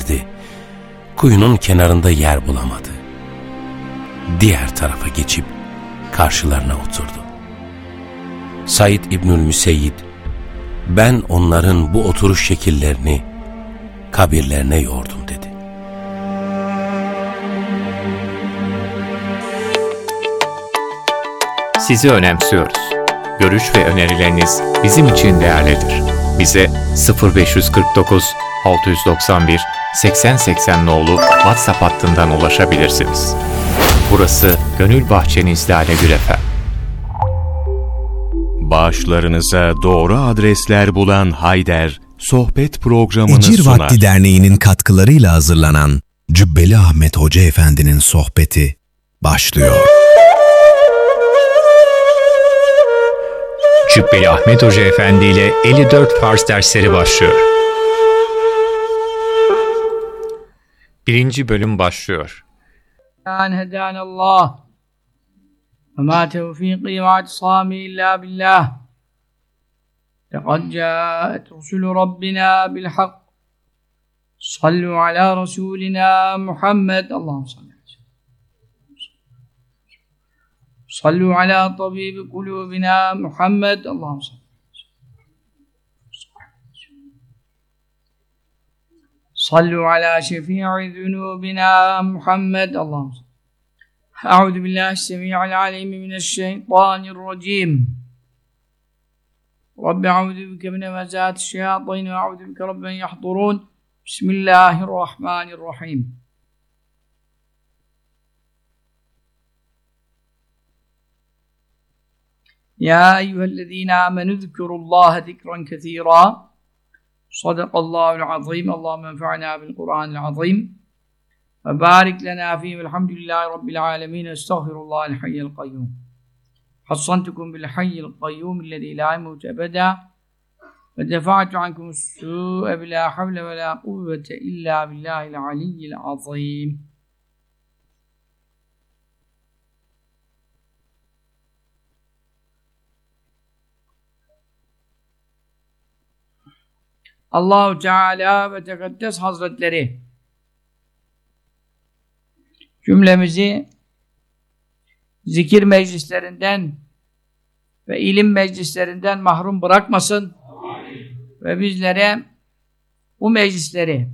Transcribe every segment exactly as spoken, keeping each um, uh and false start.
gezdi. Kuyunun kenarında yer bulamadı. Diğer tarafa geçip karşılarına oturdu. Said İbnül Müseyyid, ben onların bu oturuş şekillerini kabirlerine yordum dedi. Sizi önemsiyoruz. Görüş ve önerileriniz bizim için değerlidir. Bize sıfır beş kırk dokuz altı yüz doksan bir seksen seksen nolu WhatsApp hattından ulaşabilirsiniz. Burası Gönül Bahçeniz Lale Gül Efem. Bağışlarınıza doğru adresler bulan Hayder, sohbet programını Ecir sunar. Vakti Derneği'nin katkılarıyla hazırlanan Cübbeli Ahmet Hoca Efendi'nin sohbeti başlıyor. Cübbeli Ahmet Hoca Efendi ile elli dört Fars dersleri başlıyor. Birinci bölüm başlıyor. An hedanallah ve ma tevfîkî ve atisâmî illâ billah. Lekad câet rusulü Rabbina bil hak. Sallu ala Resulina Muhammed. Allahümme salli. Sallu ala tabibi kulubina Muhammed. Allahümme salli. Sallu ala şefi'i zunubina Muhammed. Allahümme salli. Euzu billahi s-semi'il alim mineşşeytanirracim. Rabbi euzu bike min hemezati'ş-şeyâtin ve euzu bike rabben yahdurun. Bismillahirrahmanirrahim. Ya eyyühellezîne âmenü zikrullâhe zikran kesîrâ. Sadakallâhu'l azîm. Allahümme enfa'nâ bil Kur'ânil azîm. Ve bârik lenâ fîhî velhamdülillâhi rabbil âlemîn. Estağfirullâhel hayyel kayyûm. Hassantukum bil hayyil kayyûm illezî lâ yemûtu ebedâ. Ve defa'tu ankumus-sû'e bilâ havle ve lâ kuvvete illâ billâhil aliyyil azîm. Allah-u Teala ve Tekaddes Hazretleri cümlemizi zikir meclislerinden ve ilim meclislerinden mahrum bırakmasın. Amin. Ve bizlere bu meclisleri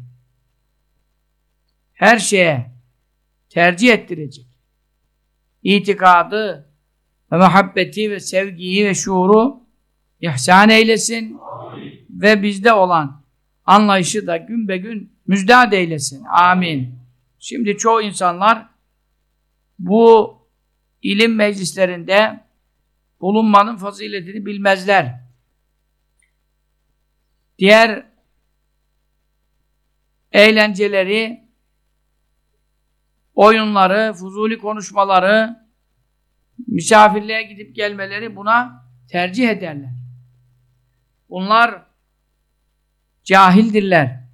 her şeye tercih ettirecek itikadı ve muhabbeti ve sevgiyi ve şuuru ihsan eylesin. Amin. Ve bizde olan anlayışı da gün be gün müjdat eylesin. Amin. Şimdi çoğu insanlar bu ilim meclislerinde bulunmanın faziletini bilmezler. Diğer eğlenceleri, oyunları, fuzuli konuşmaları, misafirliğe gidip gelmeleri buna tercih ederler. Bunlar cahildirler.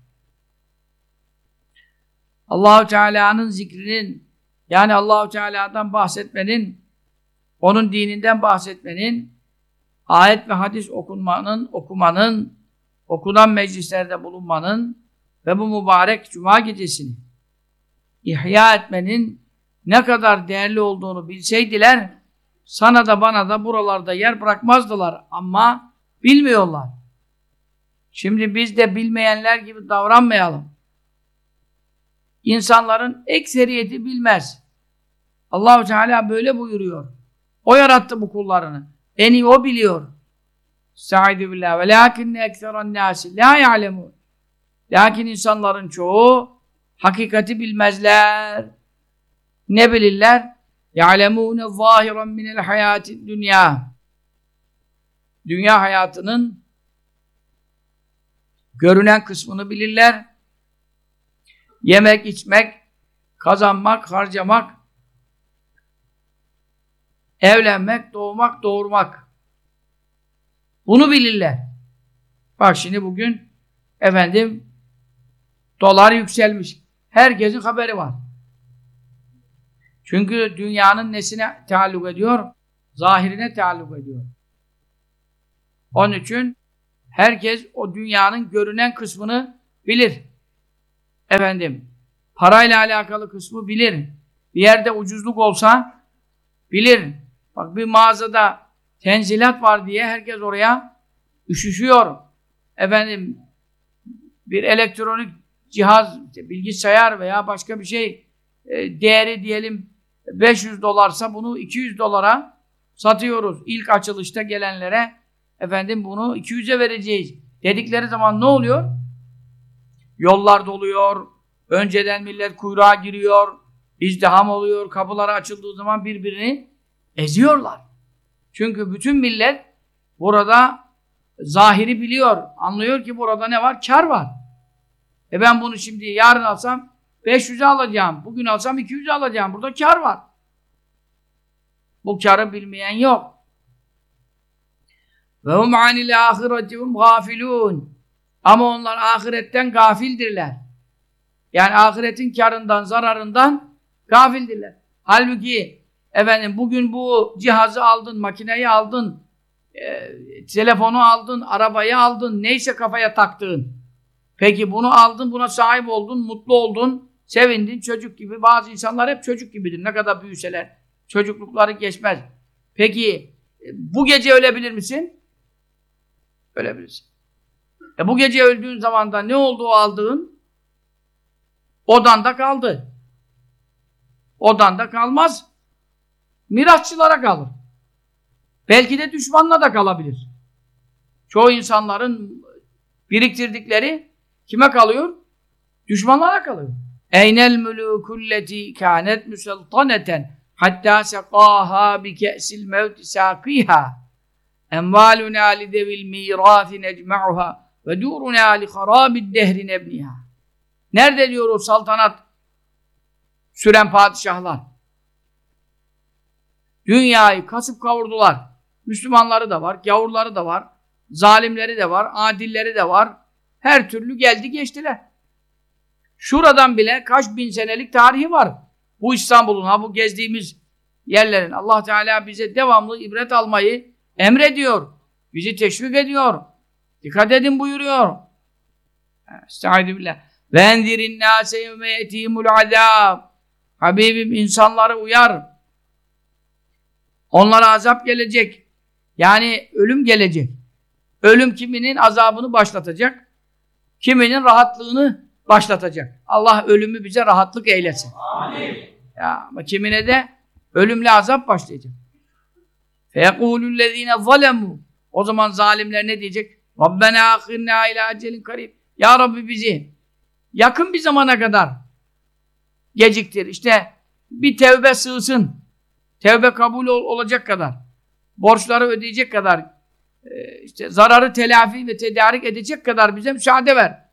Allah-u Teala'nın zikrinin, yani Allah-u Teala'dan bahsetmenin, onun dininden bahsetmenin, ayet ve hadis okunmanın, okumanın, okunan meclislerde bulunmanın ve bu mübarek cuma gecesini ihya etmenin ne kadar değerli olduğunu bilseydiler, sana da bana da buralarda yer bırakmazdılar ama bilmiyorlar. Şimdi biz de bilmeyenler gibi davranmayalım. İnsanların ekseriyeti bilmez. Allah-u Teala böyle buyuruyor. O yarattı bu kullarını. En iyi o biliyor. Estaizu billah. Ve lâkinne ekseren nâsi lâ ya'lemûn. Lakin insanların çoğu hakikati bilmezler. Ne bilirler? Ya'lemûne zâhiren minel hayâtid dünya. Dünya hayatının görünen kısmını bilirler. Yemek, içmek, kazanmak, harcamak, evlenmek, doğmak, doğurmak. Bunu bilirler. Bak şimdi bugün efendim dolar yükselmiş. Herkesin haberi var. Çünkü dünyanın nesine taalluk ediyor? Zahirine taalluk ediyor. Onun için herkes o dünyanın görünen kısmını bilir. efendim parayla alakalı kısmı bilir. Bir yerde ucuzluk olsa bilir. Bak bir mağazada tenzilat var diye herkes oraya üşüşüyor. Efendim bir elektronik cihaz, bilgisayar veya başka bir şey e, değeri diyelim beş yüz dolarsa bunu iki yüz dolara satıyoruz. İlk açılışta gelenlere efendim bunu iki yüze vereceğiz dedikleri zaman ne oluyor? Yollar doluyor. Önceden millet kuyruğa giriyor. İzdiham oluyor. Kapıları açıldığı zaman birbirini eziyorlar. Çünkü bütün millet burada zahiri biliyor. Anlıyor ki burada ne var? Kar var. E ben bunu şimdi yarın alsam beş yüze alacağım. Bugün alsam iki yüze alacağım. Burada kar var. Bu karı bilmeyen yok. Ve hum anil ahiretihum gafilun. Ama onlar ahiretten gafildirler. Yani ahiretin karından, zararından gafildirler. Halbuki efendim bugün bu cihazı aldın, makineyi aldın, e, telefonu aldın, arabayı aldın, neyse kafaya taktığın. Peki bunu aldın, buna sahip oldun, mutlu oldun, sevindin, çocuk gibi. Bazı insanlar hep çocuk gibidir. Ne kadar büyüseler, çocuklukları geçmez. Peki bu gece ölebilir misin? Ölebilirsin. E bu gece öldüğün zaman da ne oldu o aldığın? Odanda kaldı. Odanda kalmaz. Mirasçılara kalır. Belki de düşmanla da kalabilir. Çoğu insanların biriktirdikleri kime kalıyor? Düşmanlara kalıyor. Eynel mülûkulleti kânet müseltaneten hattâ sekâhâ bi ke'sil mevti sâkîhâ emvâlunâ lidevil mîrâthi necma'uhâ ve dûrunâ li harâbid dehri nebnihâ. Nerede diyor o saltanat süren padişahlar? Dünyayı kasıp kavurdular. Müslümanları da var, gavurları da var, zalimleri de var, adilleri de var. Her türlü geldi geçtiler. Şuradan bile kaç bin senelik tarihi var. Bu İstanbul'un, ha bu gezdiğimiz yerlerin. Allah Teala bize devamlı ibret almayı emrediyor. Bizi teşvik ediyor. Dikkat edin buyuruyor. Estaizu billah. Ve enzirin nâse yevme yetîmul azâb. Habibim insanları uyar. Onlara azap gelecek. Yani ölüm gelecek. Ölüm kiminin azabını başlatacak, kiminin rahatlığını başlatacak. Allah ölümü bize rahatlık eylesin. Amin. Ya, ama kimine de ölümle azap başlayacak. فَيَقُولُ الَّذ۪ينَ ظَلَمُوا. O zaman zalimler ne diyecek? رَبَّنَا اَخِرْنَا اِلَى اَجَلٍ قَرِيبٍ. Ya Rabbi bizi yakın bir zamana kadar geciktir. İşte bir tevbe sığsın. Tevbe kabul ol olacak kadar. Borçları ödeyecek kadar. E, işte zararı telafi ve tedarik edecek kadar bize müsaade ver.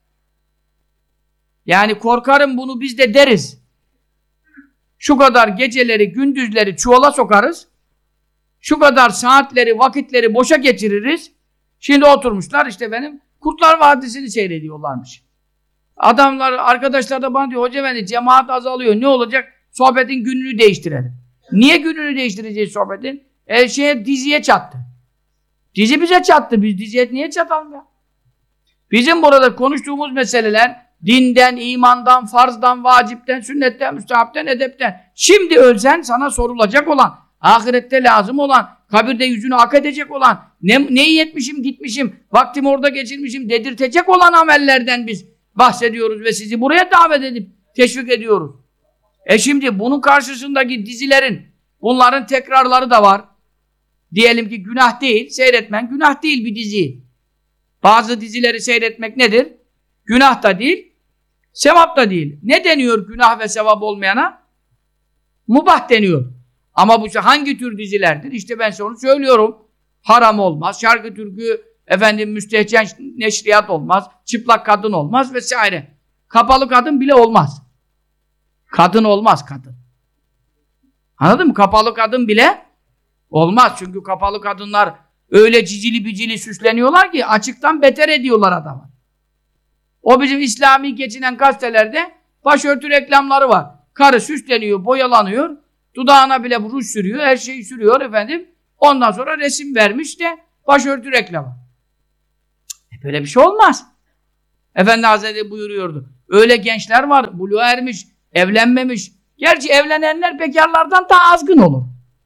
Yani korkarım bunu biz de deriz. Şu kadar geceleri, gündüzleri çuvala sokarız. Şu kadar saatleri, vakitleri boşa geçiririz. Şimdi oturmuşlar işte benim Kurtlar Vadisi'ni seyrediyorlarmış. Adamlar, arkadaşlar da bana diyor, hoca efendi cemaat azalıyor. Ne olacak? Sohbetin gününü değiştirelim. Niye gününü değiştireceğiz sohbetin? E şeye, diziye çattı. Dizi bize çattı. Biz diziye niye çatalım ya? Bizim burada konuştuğumuz meseleler dinden, imandan, farzdan, vacipten, sünnetten, müstehapten, edepten. Şimdi ölsen sana sorulacak olan, ahirette lazım olan, kabirde yüzünü hak edecek olan, ne, neyi yetmişim, gitmişim, vaktimi orada geçirmişim dedirtecek olan amellerden biz bahsediyoruz ve sizi buraya davet edip teşvik ediyoruz. E şimdi bunun karşısındaki dizilerin, bunların tekrarları da var. Diyelim ki günah değil, seyretmen günah değil bir dizi. Bazı dizileri seyretmek nedir? Günah da değil, sevap da değil. Ne deniyor günah ve sevap olmayana? Mubah deniyor. Ama bu hangi tür dizilerdir? İşte ben size onu söylüyorum. Haram olmaz, şarkı türkü, efendim müstehcen neşriyat olmaz, çıplak kadın olmaz vesaire. Kapalı kadın bile olmaz. Kadın olmaz kadın. Anladın mı? Kapalı kadın bile olmaz. Çünkü kapalı kadınlar öyle cicili bicili süsleniyorlar ki açıktan beter ediyorlar adamı. O bizim İslami geçinen gazetelerde başörtü reklamları var. Karı süsleniyor, boyalanıyor. Dudağına bile ruj sürüyor, her şeyi sürüyor efendim. Ondan sonra resim vermiş de başörtü reklamı. E böyle bir şey olmaz. Efendi Hazretleri buyuruyordu. Öyle gençler var, buluğa ermiş, evlenmemiş. Gerçi evlenenler bekarlardan daha azgın olur.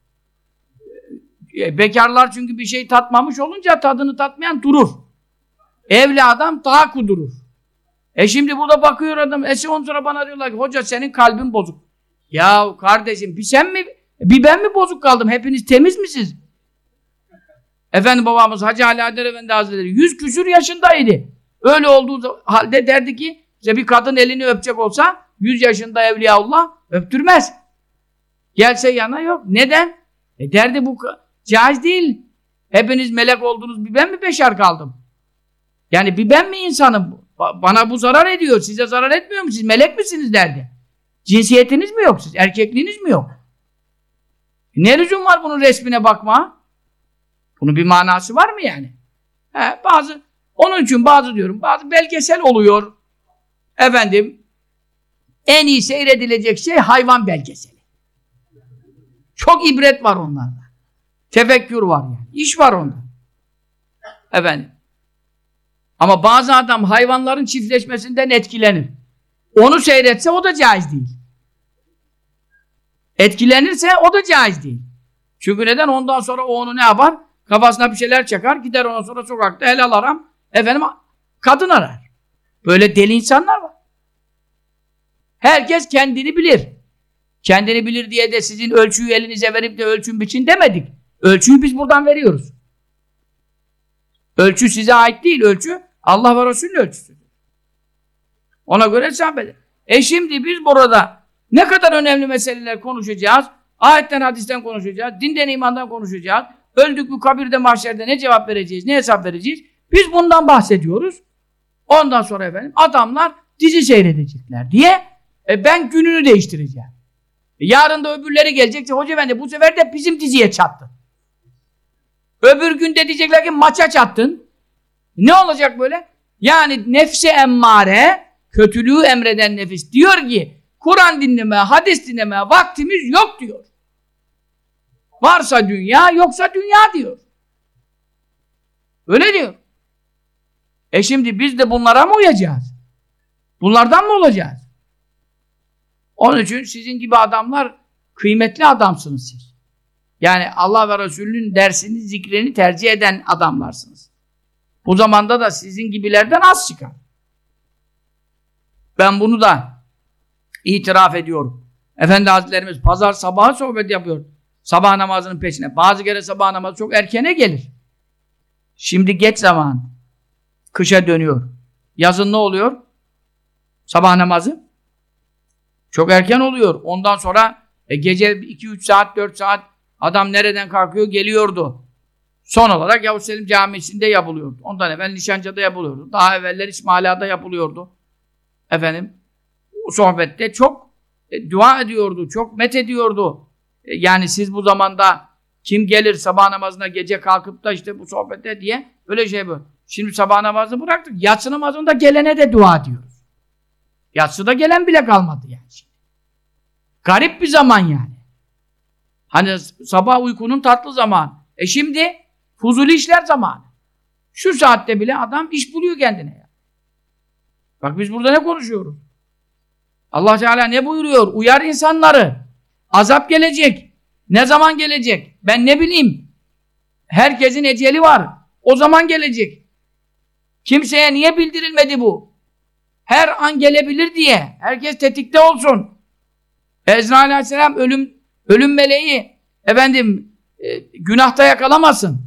Bekarlar çünkü bir şey tatmamış olunca tadını tatmayan durur. Evli adam daha kudurur. E şimdi burada bakıyor adam, e on sonra bana diyorlar ki hoca senin kalbin bozuk. Ya kardeşim bir sen mi, bir ben mi bozuk kaldım? Hepiniz temiz misiniz? Efendim babamız Hacı Ali Haydar Efendi Hazretleri yüz küsür yaşındaydı. Öyle olduğu halde derdi ki işte bir kadın elini öpecek olsa yüz yaşında Evliyaullah öptürmez. Gelse yana yok. Neden? E derdi bu caiz değil. Hepiniz melek oldunuz, bir ben mi beşer kaldım? Yani bir ben mi insanım? Bana bu zarar ediyor. Size zarar etmiyor mu? Siz melek misiniz derdi. Cinsiyetiniz mi yok? Siz erkekliğiniz mi yok? Ne lüzum var bunun resmine bakma? Bunun bir manası var mı yani? He, bazı, onun için bazı diyorum, bazı belgesel oluyor. Efendim, en iyi seyredilecek şey hayvan belgeseli. Çok ibret var onlarda. Tefekkür var yani. İş var onda. Efendim. Ama bazı adam hayvanların çiftleşmesinden etkilenir. Onu seyretse o da caiz değil. Etkilenirse o da caiz değil. Çünkü neden? Ondan sonra o onu ne yapar? Kafasına bir şeyler çakar, gider ondan sonra sokakta helal aram, efendim kadın arar. Böyle deli insanlar var. Herkes kendini bilir. Kendini bilir diye de sizin ölçüyü elinize verip de ölçün biçin demedik. Ölçüyü biz buradan veriyoruz. Ölçü size ait değil, ölçü Allah ve Resulü'nün ölçüsüdür. Ona göre hesap edin. E şimdi biz burada ne kadar önemli meseleler konuşacağız? Ayetten, hadisten konuşacağız, dinden, imandan konuşacağız. Öldük mü kabirde, mahşerde ne cevap vereceğiz, ne hesap vereceğiz? Biz bundan bahsediyoruz. Ondan sonra efendim adamlar dizi seyredecekler diye e, ben gününü değiştireceğim. E, yarın da öbürleri gelecek. Hoca efendi bu sefer de bizim diziye çattın. Öbür gün de diyecekler ki maça çattın. Ne olacak böyle? Yani nefsi emmare, kötülüğü emreden nefis diyor ki Kur'an dinleme, hadis dinleme vaktimiz yok diyor. Varsa dünya, yoksa dünya diyor. Öyle diyor. E şimdi biz de bunlara mı uyacağız? Bunlardan mı olacağız? Onun için sizin gibi adamlar kıymetli adamsınız siz. Yani Allah ve Resulünün dersini, zikrini tercih eden adamlarsınız. Bu zamanda da sizin gibilerden az çıkar. Ben bunu da itiraf ediyorum. Efendi Hazretlerimiz pazar sabahı sohbet yapıyor. Sabah namazının peşine. Bazı kere sabah namazı çok erkene gelir. Şimdi geç zaman. Kışa dönüyor. Yazın ne oluyor? Sabah namazı çok erken oluyor. Ondan sonra e, gece iki üç saat, dört saat adam nereden kalkıyor? Geliyordu. Son olarak Yavuz Selim Camisi'nde yapılıyordu. Ondan evvel Nişancı'da yapılıyordu. Daha evveller İsmaila'da yapılıyordu. Efendim, o sohbette çok e, dua ediyordu, çok met ediyordu. E, yani siz bu zamanda kim gelir sabah namazına gece kalkıp da işte bu sohbette diye öyle şey böyle. Şimdi sabah namazını bıraktık. Yatsı namazında gelene de dua ediyoruz. Yatsıda gelen bile kalmadı yani. Garip bir zaman yani. Hani sabah uykunun tatlı zamanı. E şimdi fuzuli işler zamanı. Şu saatte bile adam iş buluyor kendine ya. Bak biz burada ne konuşuyoruz? Allah Teala ne buyuruyor? Uyar insanları. Azap gelecek. Ne zaman gelecek? Ben ne bileyim. Herkesin eceli var. O zaman gelecek. Kimseye niye bildirilmedi bu? Her an gelebilir diye. Herkes tetikte olsun. Ezrail Aleyhisselam ölüm ölüm meleği efendim e, günahta yakalamasın.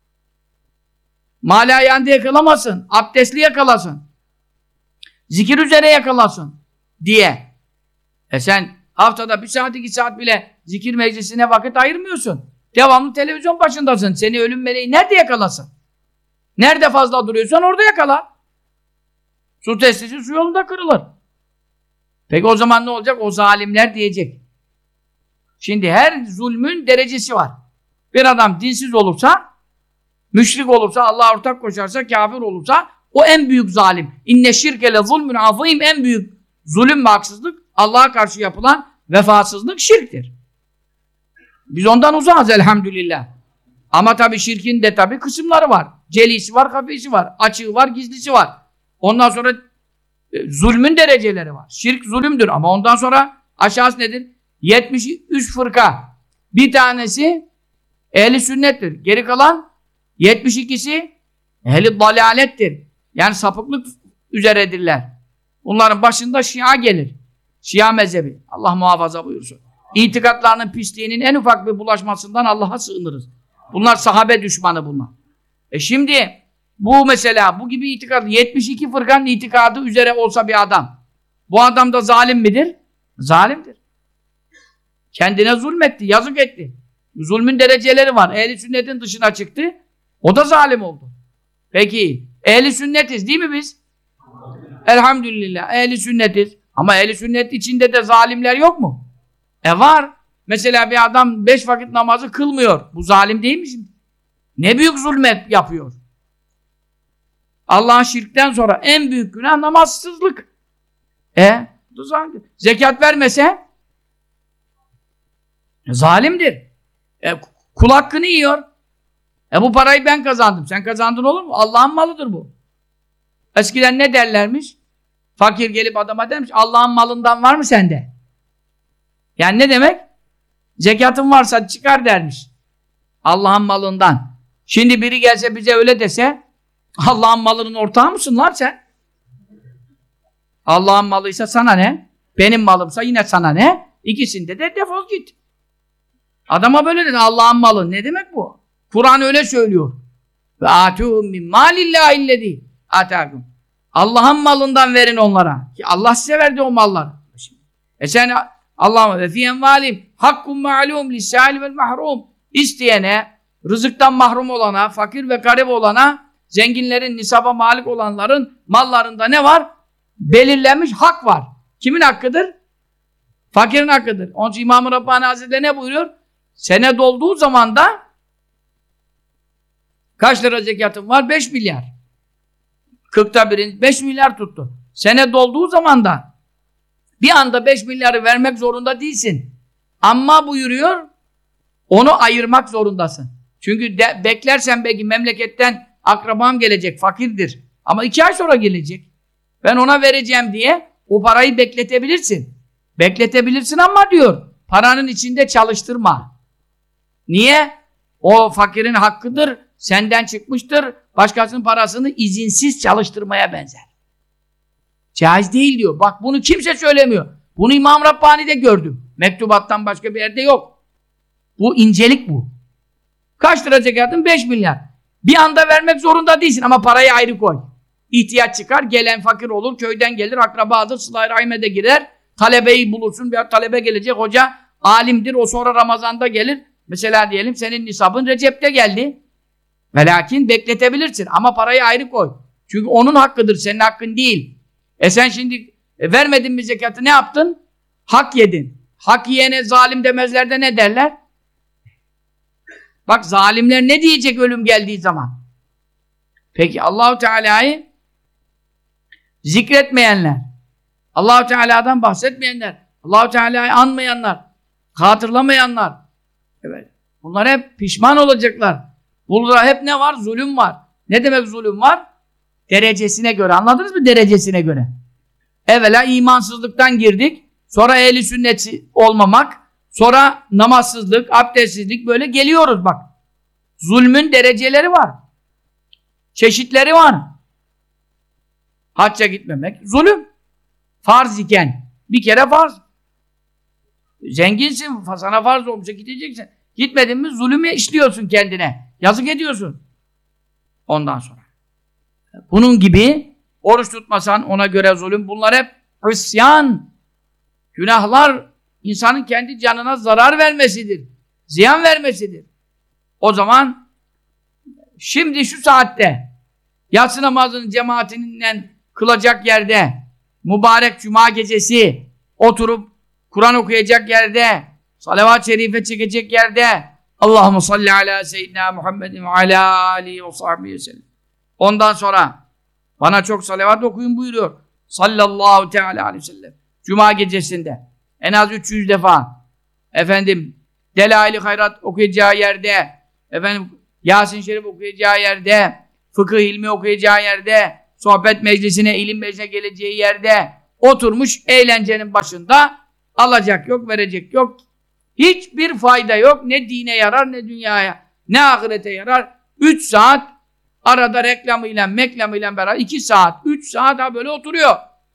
Malayanda yakalamasın. Abdestli yakalasın. Zikir üzere yakalasın diye. E sen haftada bir saat iki saat bile zikir meclisine vakit ayırmıyorsun. Devamlı televizyon başındasın. Seni ölüm meleği nerede yakalasın? Nerede fazla duruyorsan orada yakala. Su testisi su yolunda kırılır. Peki o zaman ne olacak? O zalimler diyecek. Şimdi her zulmün derecesi var. Bir adam dinsiz olursa, müşrik olursa, Allah'a ortak koşarsa, kafir olursa o en büyük zalim. İnne şirke le zulmün azîm, en büyük zulüm ve haksızlık Allah'a karşı yapılan vefasızlık şirktir. Biz ondan uzağız elhamdülillah. Ama tabii şirkin de tabii kısımları var. Celisi var, hafisi var. Açığı var, gizlisi var. Ondan sonra e, zulmün dereceleri var. Şirk zulümdür ama ondan sonra aşağısı nedir? yetmiş üç fırka. Bir tanesi ehli sünnettir. Geri kalan yetmiş ikisi ehli dalalettir. Yani sapıklık üzeredirler. Bunların başında Şia gelir. Şia mezhebi. Allah muhafaza buyursun. İtikatlarının pisliğinin en ufak bir bulaşmasından Allah'a sığınırız. Bunlar sahabe düşmanı bunlar. E şimdi bu mesela bu gibi itikat yetmiş iki fırkanın itikadı üzere olsa bir adam. Bu adam da zalim midir? Zalimdir. Kendine zulmetti, yazık etti. Zulmün dereceleri var. Ehli sünnetin dışına çıktı. O da zalim oldu. Peki ehli sünnetiz değil mi biz? Elhamdülillah ehli sünnetiz. Ama ehli sünnet içinde de zalimler yok mu? E var. Mesela bir adam beş vakit namazı kılmıyor. Bu zalim değil mi şimdi? Ne büyük zulmet yapıyor. Allah'ın şirkten sonra en büyük günah namazsızlık. E? Zekat vermese zalimdir. E, kul hakkını yiyor. E bu parayı ben kazandım. Sen kazandın olur mu? Allah'ın malıdır bu. Eskiden ne derlermiş? Fakir gelip adama dermiş, Allah'ın malından var mı sende? Yani ne demek? Zekatın varsa çıkar dermiş. Allah'ın malından. Şimdi biri gelse bize öyle dese, Allah'ın malının ortağı mısın lan sen? Allah'ın malıysa sana ne? Benim malımsa yine sana ne? İkisinde de defol git. Adama böyle dedi, Allah'ın malı. Ne demek bu? Kur'an öyle söylüyor. Ve atuhum min malillahi illezî atâkum. Allah'ın malından verin onlara. Ki Allah size verdi o malları. E sen Allah'ım ve fî envâlim hakkun ma'lûm lis-sâil vel mahrum. İsteyene, rızıktan mahrum olana, fakir ve garip olana, zenginlerin, nisaba malik olanların mallarında ne var? Belirlenmiş hak var. Kimin hakkıdır? Fakirin hakkıdır. Onun için İmam-ı Rabbani Hazretleri ne buyuruyor? Sene dolduğu zaman da kaç lira zekatın var? beş milyar. Kırkta birin beş milyar tuttu. Sene dolduğu zaman da bir anda beş milyarı vermek zorunda değilsin. Ama buyuruyor, onu ayırmak zorundasın. Çünkü de, beklersen belki memleketten akrabam gelecek, fakirdir. Ama iki ay sonra gelecek. Ben ona vereceğim diye o parayı bekletebilirsin. Bekletebilirsin ama diyor, paranın içinde çalıştırma. Niye? O fakirin hakkıdır, senden çıkmıştır, başkasının parasını izinsiz çalıştırmaya benzer. Caiz değil diyor. Bak bunu kimse söylemiyor. Bunu İmam Rabbani'de gördüm. Mektubattan başka bir yerde yok. Bu incelik bu. Kaç lira zekatın? beş milyar. Bir anda vermek zorunda değilsin ama parayı ayrı koy. İhtiyaç çıkar, gelen fakir olur, köyden gelir, akrabadır, sıla-i rahime de girer, talebeyi bulursun, bir talebe gelecek, hoca alimdir, o sonra Ramazan'da gelir. Mesela diyelim senin nisabın Recep'te geldi. Ve lakin bekletebilirsin ama parayı ayrı koy. Çünkü onun hakkıdır, senin hakkın değil. E sen şimdi e, vermedin mi zekatı, ne yaptın? Hak yedin. Hak yiyene zalim demezler de ne derler? Bak zalimler ne diyecek ölüm geldiği zaman? Peki Allah-u Teala'yı zikretmeyenler, Allah-u Teala'dan bahsetmeyenler, Allah-u Teala'yı anmayanlar, hatırlamayanlar, evet, bunlar hep pişman olacaklar. Burada hep ne var? Zulüm var. Ne demek zulüm var? Derecesine göre. Anladınız mı? Derecesine göre. Evvela imansızlıktan girdik. Sonra ehli sünnet olmamak. Sonra namazsızlık, abdestsizlik, böyle geliyoruz bak. Zulmün dereceleri var. Çeşitleri var. Hacca gitmemek zulüm. Farz iken. Bir kere farz. Zenginsin, sana farz olmuşsa gideceksin. Gitmedin mi zulümü işliyorsun kendine. Yazık ediyorsun. Ondan sonra. Bunun gibi oruç tutmasan ona göre zulüm. Bunlar hep isyan. Günahlar insanın kendi canına zarar vermesidir. Ziyan vermesidir. O zaman şimdi şu saatte yatsı namazının cemaatinden kılacak yerde, mübarek cuma gecesi oturup Kur'an okuyacak yerde, salavat-ı şerife çekecek yerde, Allahumme salli ala seyyidina Muhammedin ve ala alihi ve sahbihi ve sellem. Ondan sonra bana çok salavat okuyun buyuruyor. Sallallahu teala aleyhi ve sellem. Cuma gecesinde en az üç yüz defa efendim Delail-i Hayrat okuyacağı yerde, efendim Yasin Şerif okuyacağı yerde, fıkıh ilmi okuyacağı yerde, sohbet meclisine, ilim meclisine geleceği yerde oturmuş eğlencenin başında, alacak yok, verecek yok. Hiçbir fayda yok. Ne dine yarar, ne dünyaya, ne ahirete yarar. Üç saat arada reklamıyla, meklamıyla beraber iki saat, üç saat ha böyle oturuyor.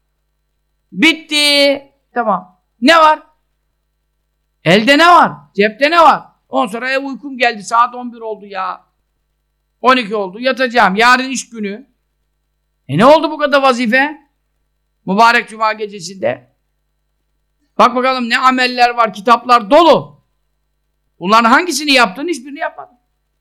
Bitti. Tamam. Ne var? Elde ne var? Cepte ne var? Ondan sonra ev uykum geldi. Saat on bir oldu ya. on iki oldu. Yatacağım. Yarın iş günü. E ne oldu bu kadar vazife? Mübarek Cuma gecesinde. Bak bakalım ne ameller var, kitaplar dolu. Bunların hangisini yaptın? Hiçbirini yapmadın.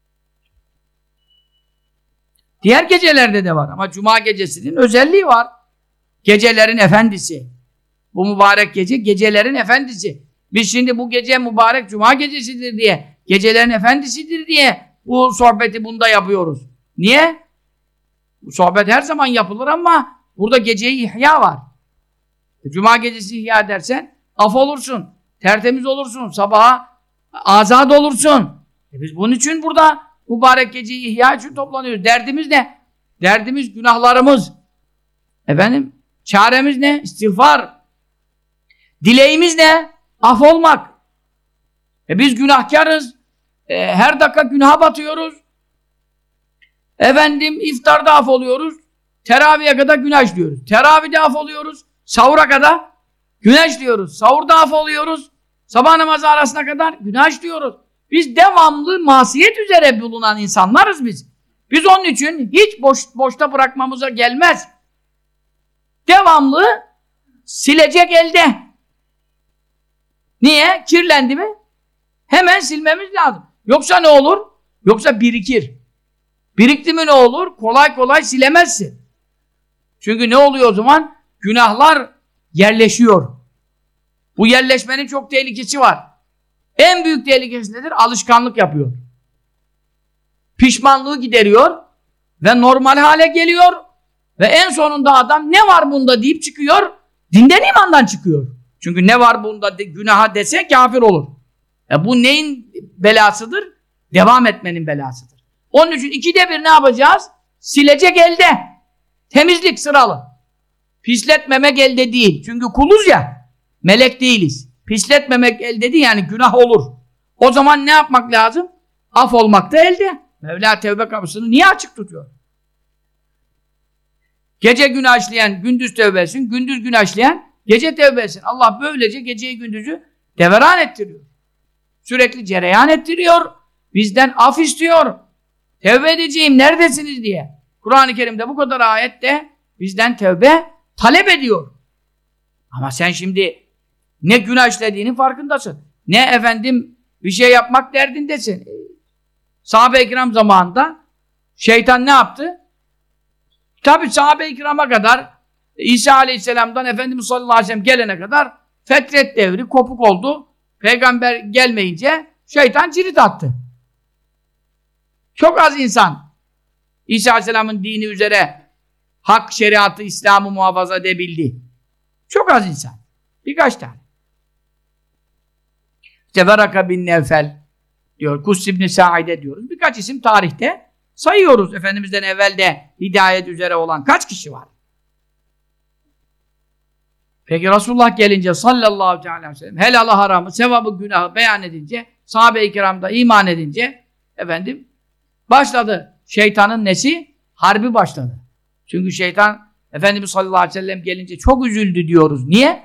Diğer gecelerde de var ama Cuma gecesinin özelliği var. Gecelerin efendisi. Bu mübarek gece, gecelerin efendisi. Biz şimdi bu gece mübarek Cuma gecesidir diye, gecelerin efendisidir diye bu sohbeti bunda yapıyoruz. Niye? Bu sohbet her zaman yapılır ama burada geceyi ihya var. Cuma gecesi ihya edersen af olursun, tertemiz olursun, sabaha azad olursun. E biz bunun için burada mübarek geceyi ihya için toplanıyoruz. Derdimiz ne? Derdimiz günahlarımız. Efendim, çaremiz ne? İstiğfar. Dileğimiz ne? Af olmak. E biz günahkarız. E, her dakika günaha batıyoruz. Efendim, iftarda af oluyoruz. Teraviye kadar günah işliyoruz. Teravide af oluyoruz. Sahura kadar günah işliyoruz. Sahurda af oluyoruz. Sabah namazı arasına kadar günah işliyoruz. Biz devamlı masiyet üzere bulunan insanlarız biz. Biz onun için hiç boş, boşta bırakmamıza gelmez. Devamlı silecek elde. Niye? Kirlendi mi? Hemen silmemiz lazım. Yoksa ne olur? Yoksa birikir. Birikti mi ne olur? Kolay kolay silemezsin. Çünkü ne oluyor o zaman? Günahlar yerleşiyor. Bu yerleşmenin çok tehlikesi var. En büyük tehlikesi nedir? Alışkanlık yapıyor. Pişmanlığı gideriyor ve normal hale geliyor ve en sonunda adam ne var bunda deyip çıkıyor, dinden imandan çıkıyor. Çünkü ne var bunda de, günaha dese kafir olur. E bu neyin belasıdır? Devam etmenin belasıdır. Onun için ikide bir ne yapacağız? Silecek elde. Temizlik sıralı. Pisletmemek elde değil. Çünkü kuluz ya, melek değiliz. Pisletmemek elde değil, yani günah olur. O zaman ne yapmak lazım? Af olmak da elde. Mevla tevbe kapısını niye açık tutuyor? Gece günah işleyen gündüz tevbe etsin, gündüz günah işleyen gece tevbe etsin. Allah böylece geceyi gündüzü deveran ettiriyor. Sürekli cereyan ettiriyor. Bizden af istiyor. Tevbe edeceğim, neredesiniz diye. Kur'an-ı Kerim'de bu kadar ayette bizden tevbe talep ediyor. Ama sen şimdi ne günah işlediğinin farkındasın. Ne efendim bir şey yapmak derdindesin. Sahabe-i kiram zamanında şeytan ne yaptı? Tabi sahabe-i kirama kadar İsa aleyhisselamdan Efendimiz sallallahu aleyhi ve sellem gelene kadar fetret devri kopuk oldu. Peygamber gelmeyince şeytan cirit attı. Çok az insan İsa aleyhisselamın dini üzere hak, şeriatı, İslam'ı muhafaza edebildi. Çok az insan. Birkaç tane. İşte Veraka bin Nevfel diyor, Kus ibn Sa'ide diyoruz. Birkaç isim tarihte sayıyoruz. Efendimiz'den evvel de hidayet üzere olan kaç kişi var? Peki Resulullah gelince sallallahu aleyhi ve sellem helalı haramı, sevabı, günahı beyan edince, sahabe-i kiramda iman edince efendim başladı. Şeytanın nesi? Harbi başladı. Çünkü şeytan Efendimiz sallallahu aleyhi ve sellem gelince çok üzüldü diyoruz. Niye?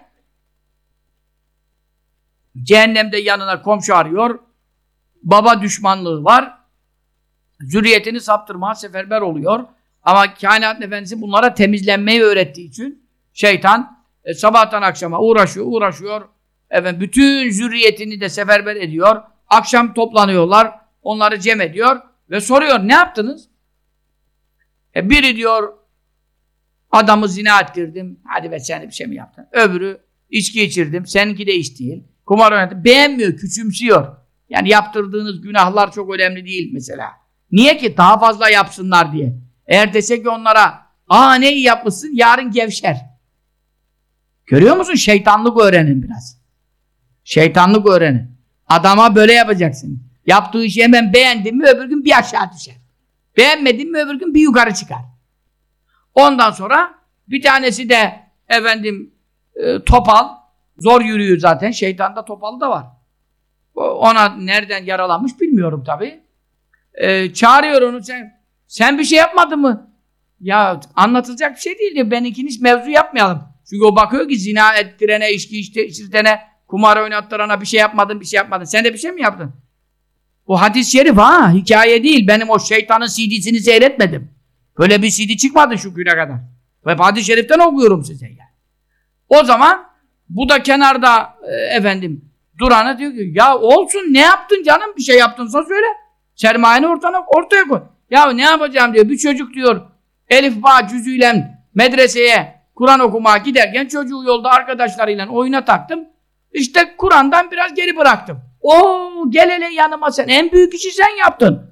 Cehennemde yanına komşu arıyor. Baba düşmanlığı var. Zürriyetini saptırmaya seferber oluyor. Ama kainat efendisi bunlara temizlenmeyi öğrettiği için şeytan e, sabahtan akşama uğraşıyor, uğraşıyor. Efendim, bütün zürriyetini de seferber ediyor. Akşam toplanıyorlar. Onları cem ediyor ve soruyor, ne yaptınız? E, biri diyor, adamı zina ettirdim. Hadi be, sen bir şey mi yaptın? Öbürü, içki içirdim. Seninki de iş değil. Kumar oynadı. Beğenmiyor, küçümsüyor. Yani yaptırdığınız günahlar çok önemli değil mesela. Niye ki? Daha fazla yapsınlar diye. Eğer dese ki onlara, aa ne iyi yapmışsın, yarın gevşer. Görüyor musun? Şeytanlık öğrenin biraz. Şeytanlık öğrenin. Adama böyle yapacaksın. Yaptığı işi hemen beğendin mi öbür gün bir aşağı düşer. Beğenmedin mi öbür gün bir yukarı çıkar. Ondan sonra bir tanesi de efendim e, topal. Zor yürüyor zaten. Şeytanda topal da var. Ona nereden yaralanmış bilmiyorum tabii. E, çağırıyor onu. Sen, sen bir şey yapmadın mı? Ya anlatılacak bir şey değil diyor. Ben ikiniz mevzu yapmayalım. Çünkü o bakıyor ki zina ettirene, içki içirtene, kumar oynattırana bir şey yapmadın, bir şey yapmadın. Sen de bir şey mi yaptın? Bu hadis-i şerif ha, hikaye değil. Benim o şeytanın C D'sini seyretmedim. Böyle bir C D çıkmadı şu güne kadar. Ve hadis-i şeriften okuyorum size yani. O zaman bu da kenarda e, efendim durana diyor ki ya olsun ne yaptın canım, bir şey yaptınsa söyle. Sermayeni ortaya, ortaya koy. Ya ne yapacağım diyor. Bir çocuk diyor elif ba cüzüyle medreseye Kur'an okumaya giderken çocuğu yolda arkadaşlarıyla oyuna taktım. İşte Kur'an'dan biraz geri bıraktım. Oo gel hele yanıma sen. En büyük işi sen yaptın.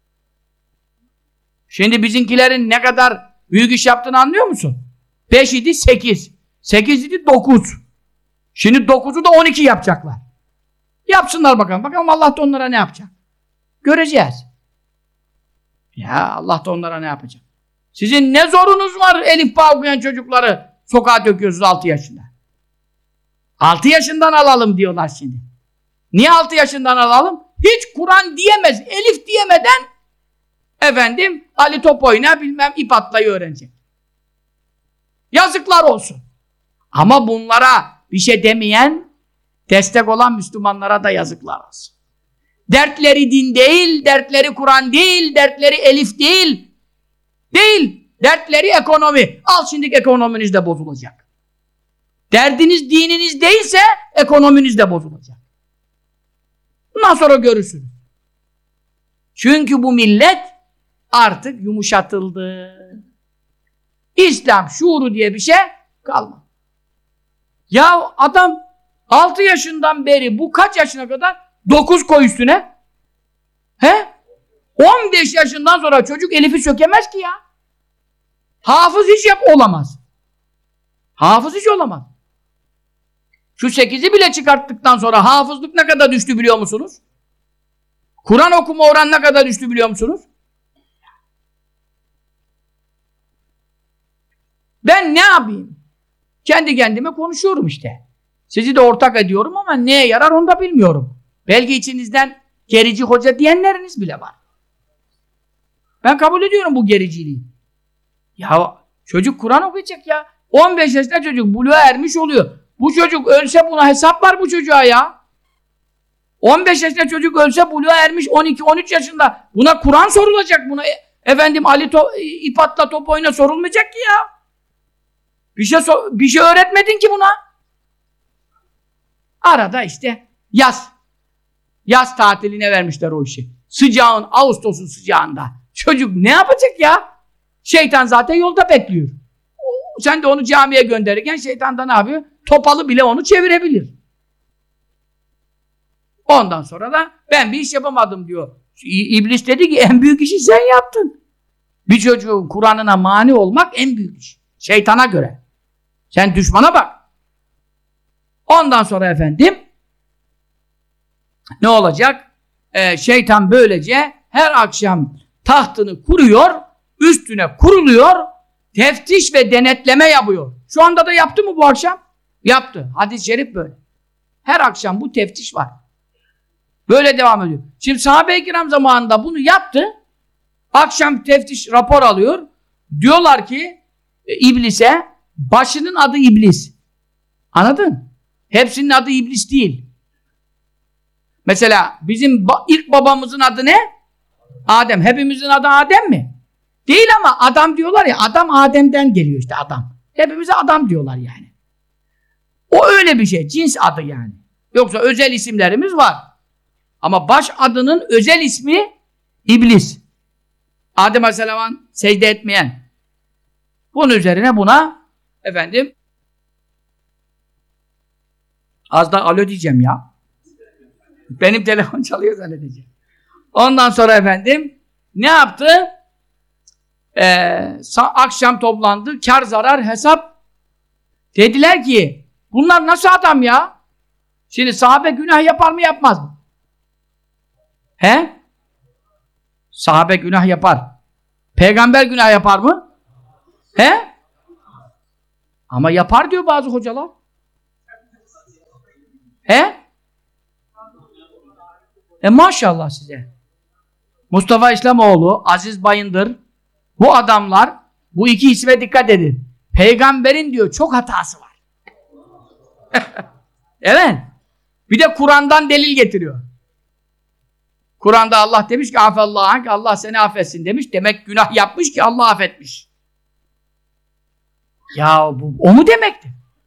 Şimdi bizimkilerin ne kadar büyük iş yaptığını anlıyor musun? beş idi sekiz. sekiz idi dokuz. Şimdi dokuzu da on iki yapacaklar. Yapsınlar bakalım. Bakalım Allah da onlara ne yapacak? Göreceğiz. Ya Allah da onlara ne yapacak? Sizin ne zorunuz var elif bağ okuyan çocukları sokağa döküyorsunuz altı yaşında? altı yaşından alalım diyorlar şimdi. Niye altı yaşından alalım? Hiç Kur'an diyemez, elif diyemeden efendim Ali top oyna bilmem ip atlayı öğrenecek. Yazıklar olsun. Ama bunlara bir şey demeyen, destek olan Müslümanlara da yazıklar olsun. Dertleri din değil, dertleri Kur'an değil, dertleri elif değil. Değil. Dertleri ekonomi. Al şimdiki ekonominiz de bozulacak. Derdiniz dininiz değilse ekonominiz de bozulacak. Bundan sonra görürsünüz. Çünkü bu millet artık yumuşatıldı. İslam şuuru diye bir şey kalmadı. Ya adam altı yaşından beri bu kaç yaşına kadar? dokuz koy üstüne. He? on beş yaşından sonra çocuk elifi sökemez ki ya. Hafız hiç yap olamaz. Hafız hiç olamaz. Şu sekizi bile çıkarttıktan sonra hafızlık ne kadar düştü biliyor musunuz? Kur'an okuma oranı ne kadar düştü biliyor musunuz? Ben ne yapayım? Kendi kendime konuşuyorum işte. Sizi de ortak ediyorum ama neye yarar onu da bilmiyorum. Belki içinizden gerici hoca diyenleriniz bile var. Ben kabul ediyorum bu gericiliği. Ya çocuk Kur'an okuyacak ya. on beş yaşında çocuk buluğa ermiş oluyor. Bu çocuk ölse buna hesap var bu çocuğa ya. on beş yaşında çocuk ölse buluğa ermiş on iki on üç yaşında. Buna Kur'an sorulacak. Buna e, efendim Ali to ip atla top oyna sorulmayacak ki ya. Bir şey, so bir şey öğretmedin ki buna. Arada işte yaz. Yaz tatiline vermişler o işi. Sıcağın, Ağustos'un sıcağında. Çocuk ne yapacak ya? Şeytan zaten yolda bekliyor. Sen de onu camiye gönderirken şeytan da ne yapıyor? Topalı bile onu çevirebilir. Ondan sonra da ben bir iş yapamadım diyor. İblis dedi ki en büyük işi sen yaptın. Bir çocuğun Kur'an'ına mani olmak en büyük iş. Şeytana göre. Sen düşmana bak. Ondan sonra efendim ne olacak? Ee, şeytan böylece her akşam tahtını kuruyor, üstüne kuruluyor, teftiş ve denetleme yapıyor. Şu anda da yaptı mı bu akşam? Yaptı. Hadis-i şerif böyle. Her akşam bu teftiş var. Böyle devam ediyor. Şimdi sahabe-i kiram zamanında bunu yaptı. Akşam teftiş rapor alıyor. Diyorlar ki e, iblise, başının adı iblis. Anladın? Hepsinin adı iblis değil. Mesela bizim ba ilk babamızın adı ne? Adem. Hepimizin adı Adem mi? Değil ama adam diyorlar ya, adam Adem'den geliyor işte adam. Hepimize adam diyorlar yani. O öyle bir şey. Cins adı yani. Yoksa özel isimlerimiz var. Ama baş adının özel ismi iblis. Adem Aleyhisselam'a secde etmeyen. Bunun üzerine buna efendim az da alo diyeceğim ya. Benim telefon çalıyor zannedeceğim. Ondan sonra efendim ne yaptı? Ee, akşam toplandı. Kar zarar hesap. Dediler ki bunlar nasıl adam ya? Şimdi sahabe günah yapar mı yapmaz mı? He? Sahabe günah yapar. Peygamber günah yapar mı? He? Ama yapar diyor bazı hocalar. He? E maşallah size. Mustafa İslamoğlu, Aziz Bayındır, bu adamlar, bu iki isme dikkat edin. Peygamberin diyor çok hatası var. Evet. Bir de Kur'an'dan delil getiriyor. Kur'an'da Allah demiş ki afallahu, Allah seni affetsin demiş. Demek günah yapmış ki Allah affetmiş. Ya bu o mu demekti?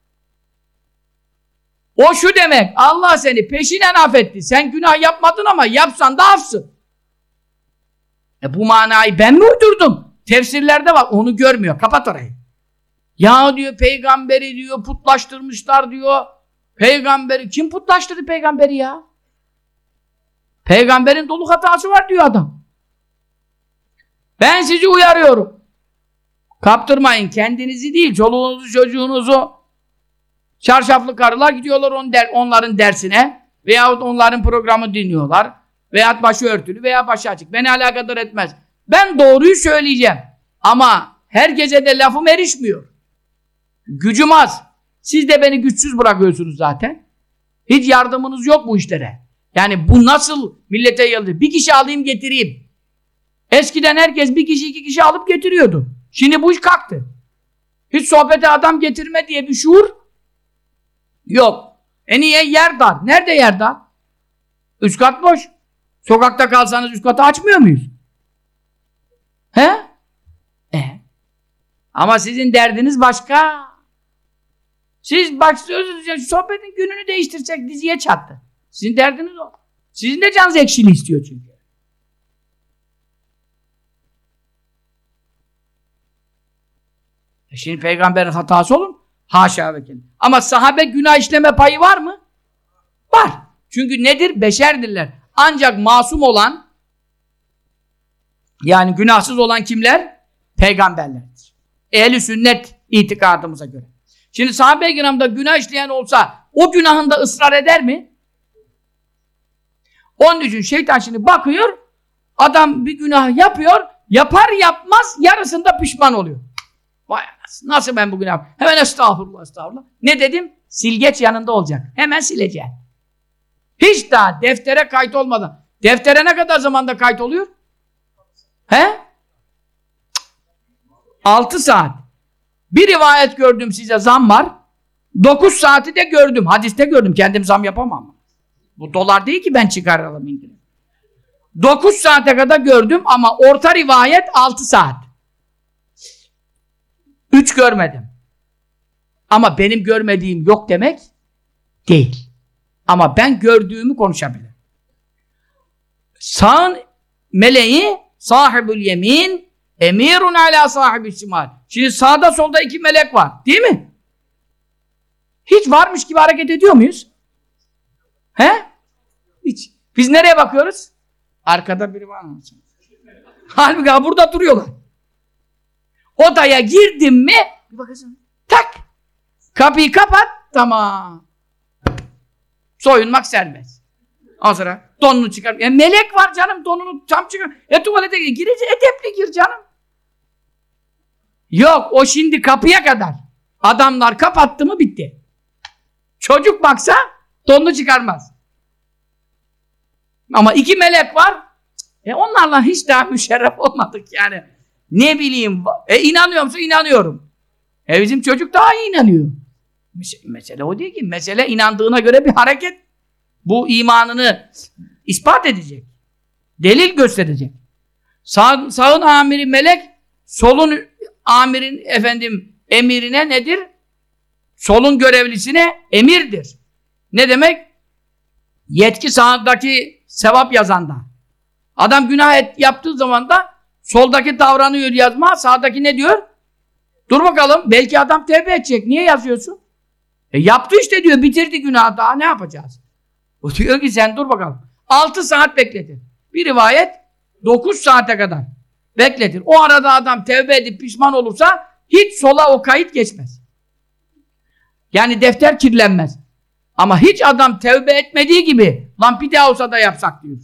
O şu demek, Allah seni peşinen affetti. Sen günah yapmadın ama yapsan da affsın. E bu manayı ben mi uydurdum? Tefsirlerde var, onu görmüyor. Kapat orayı. Ya diyor peygamberi diyor putlaştırmışlar diyor. Peygamberi, kim putlaştırdı peygamberi ya? Peygamberin dolu hatası var diyor adam. Ben sizi uyarıyorum. Kaptırmayın kendinizi değil, çoluğunuzu çocuğunuzu. Çarşaflı karılar gidiyorlar on der, onların dersine veyahut onların programı dinliyorlar veyahut başı örtülü veya başı açık. Beni alakadar etmez. Ben doğruyu söyleyeceğim. Ama herkese de lafım erişmiyor. Gücüm az. Siz de beni güçsüz bırakıyorsunuz zaten. Hiç yardımınız yok bu işlere. Yani bu nasıl millete yayıldı? Bir kişi alayım getireyim. Eskiden herkes bir kişi iki kişi alıp getiriyordu. Şimdi bu iş kalktı. Hiç sohbete adam getirme diye bir şuur yok. E niye? Yer dar. Nerede yer dar? Üst kat boş. Sokakta kalsanız üst katı açmıyor muyuz? He? E. Ama sizin derdiniz başka. Siz bak sohbetin gününü değiştirecek diziye çattı. Sizin derdiniz o. Sizin de canınız ekşili istiyor çünkü. E şimdi peygamberin hatası olur mu? Haşa ve kella. Ama sahabe günah işleme payı var mı? Var. Çünkü nedir? Beşerdirler. Ancak masum olan, yani günahsız olan kimler? Peygamberlerdir. Ehl-i sünnet itikadımıza göre. Şimdi sahabe-i kiramda günah işleyen olsa o günahında ısrar eder mi? Onun için şeytan şimdi bakıyor, adam bir günah yapıyor, yapar yapmaz yarısında pişman oluyor. Vay anasını, nasıl ben bu günah? Hemen estağfurullah, estağfurullah. Ne dedim? Silgeç yanında olacak. Hemen sileceğim. Hiç daha deftere kayıt olmadan. Deftere ne kadar zamanda kayıt oluyor? He? Altı saat. Bir rivayet gördüm size, zam var. Dokuz saati de gördüm. Hadiste gördüm. Kendim zam yapamam. Bu dolar değil ki ben çıkaralım indirim. Dokuz saate kadar gördüm ama orta rivayet altı saat. Üç görmedim. Ama benim görmediğim yok demek değil. Ama ben gördüğümü konuşabilirim. Sağın meleği sahibül yemin emirun ala sahibi şimal. Şimdi sağda solda iki melek var. Değil mi? Hiç varmış gibi hareket ediyor muyuz? He? Hiç. Biz nereye bakıyoruz? Arkada biri var mı? Halbuki burada duruyorlar. Odaya girdim mi bir bakıyorsun. Tak. Kapıyı kapat. Tamam. Soyunmak serbest. Ondan sonra donunu çıkar. E melek var canım, donunu tam çıkar. E tuvalete gir. Girince edepli gir canım. Yok, o şimdi kapıya kadar. Adamlar kapattı mı bitti. Çocuk baksa donunu çıkarmaz. Ama iki melek var. E onlarla hiç daha müşerref olmadık yani. Ne bileyim. E inanıyor musun? İnanıyorum. E bizim çocuk daha iyi inanıyor. Mesele o değil ki. Mesele inandığına göre bir hareket. Bu imanını ispat edecek. Delil gösterecek. Sağ, sağın amiri melek, solun amirin efendim emirine nedir? Solun görevlisine emirdir. Ne demek? Yetki sağdaki sevap yazanda. Adam günah et, yaptığı zaman da soldaki davranıyor yazma, sağdaki ne diyor? Dur bakalım, belki adam tevbe edecek. Niye yazıyorsun? E yaptı işte diyor, bitirdi günahı, daha ne yapacağız? O diyor ki sen dur bakalım. Altı saat bekletir. Bir rivayet dokuz saate kadar bekletir. O arada adam tevbe edip pişman olursa hiç sola o kayıt geçmez. Yani defter kirlenmez. Ama hiç adam tevbe etmediği gibi lan bir daha olsa da yapsak diyor.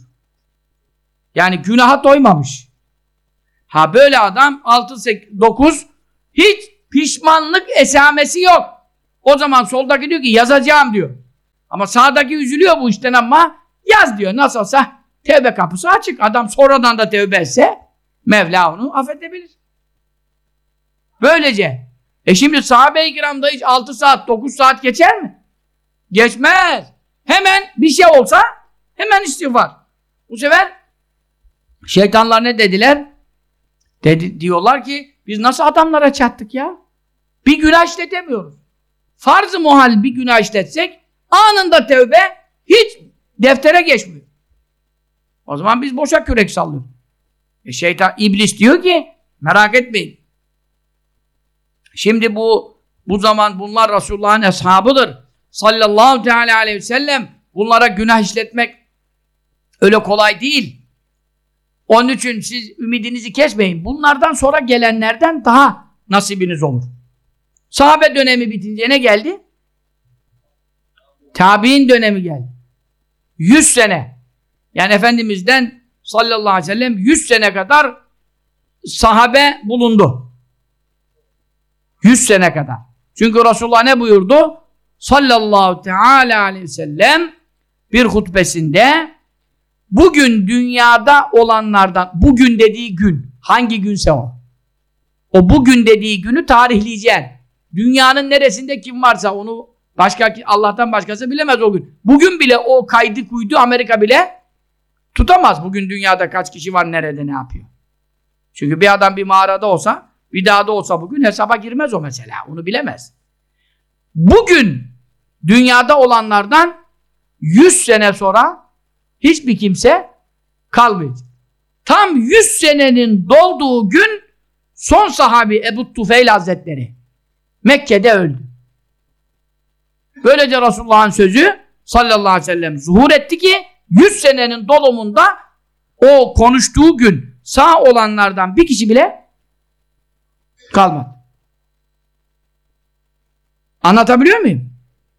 Yani günaha doymamış. Ha böyle adam altı, sekiz, dokuz Hiç pişmanlık esamesi yok. O zaman soldaki diyor ki yazacağım diyor. Ama sağdaki üzülüyor bu işten ama yaz diyor. Nasıl olsa tevbe kapısı açık. Adam sonradan da tevbe etse Mevla onu affedebilir. Böylece. E şimdi sahabe-i kiramda hiç altı saat, dokuz saat geçer mi? Geçmez. Hemen bir şey olsa hemen istiğfar. Bu sefer şeytanlar ne dediler? Dedi, diyorlar ki biz nasıl adamlara çattık ya? Bir günah işletemiyoruz. Farz-ı muhal bir günah işletsek anında tevbe hiç deftere geçmiyor. O zaman biz boşa kürek sallıyoruz. E şeytan, iblis diyor ki merak etmeyin. Şimdi bu bu zaman bunlar Resulullah'ın ashabıdır. Sallallahu teala aleyhi ve sellem. Bunlara günah işletmek öyle kolay değil. Onun için siz ümidinizi kesmeyin. Bunlardan sonra gelenlerden daha nasibiniz olur. Sahabe dönemi bitince ne geldi? Tabi'in dönemi geldi. Yüz sene. Yani Efendimiz'den sallallahu aleyhi ve sellem yüz sene kadar sahabe bulundu. Yüz sene kadar. Çünkü Resulullah ne buyurdu? Sallallahu teala aleyhi ve sellem bir hutbesinde bugün dünyada olanlardan, bugün dediği gün, hangi günse o. O bugün dediği günü tarihleyeceksin. Dünyanın neresinde kim varsa onu başka, Allah'tan başkası bilemez o gün. Bugün bile o kaydı kuydu Amerika bile tutamaz. Bugün dünyada kaç kişi var, nerede, ne yapıyor. Çünkü bir adam bir mağarada olsa, bir dağda olsa bugün hesaba girmez o mesela. Onu bilemez. Bugün dünyada olanlardan yüz sene sonra hiçbir kimse kalmayacak. Tam yüz senenin dolduğu gün son sahabi Ebu Tufeyl Hazretleri Mekke'de öldü. Böylece Resulullah'ın sözü sallallahu aleyhi ve sellem zuhur etti ki yüz senenin dolumunda o konuştuğu gün sağ olanlardan bir kişi bile kalmadı. Anlatabiliyor muyum?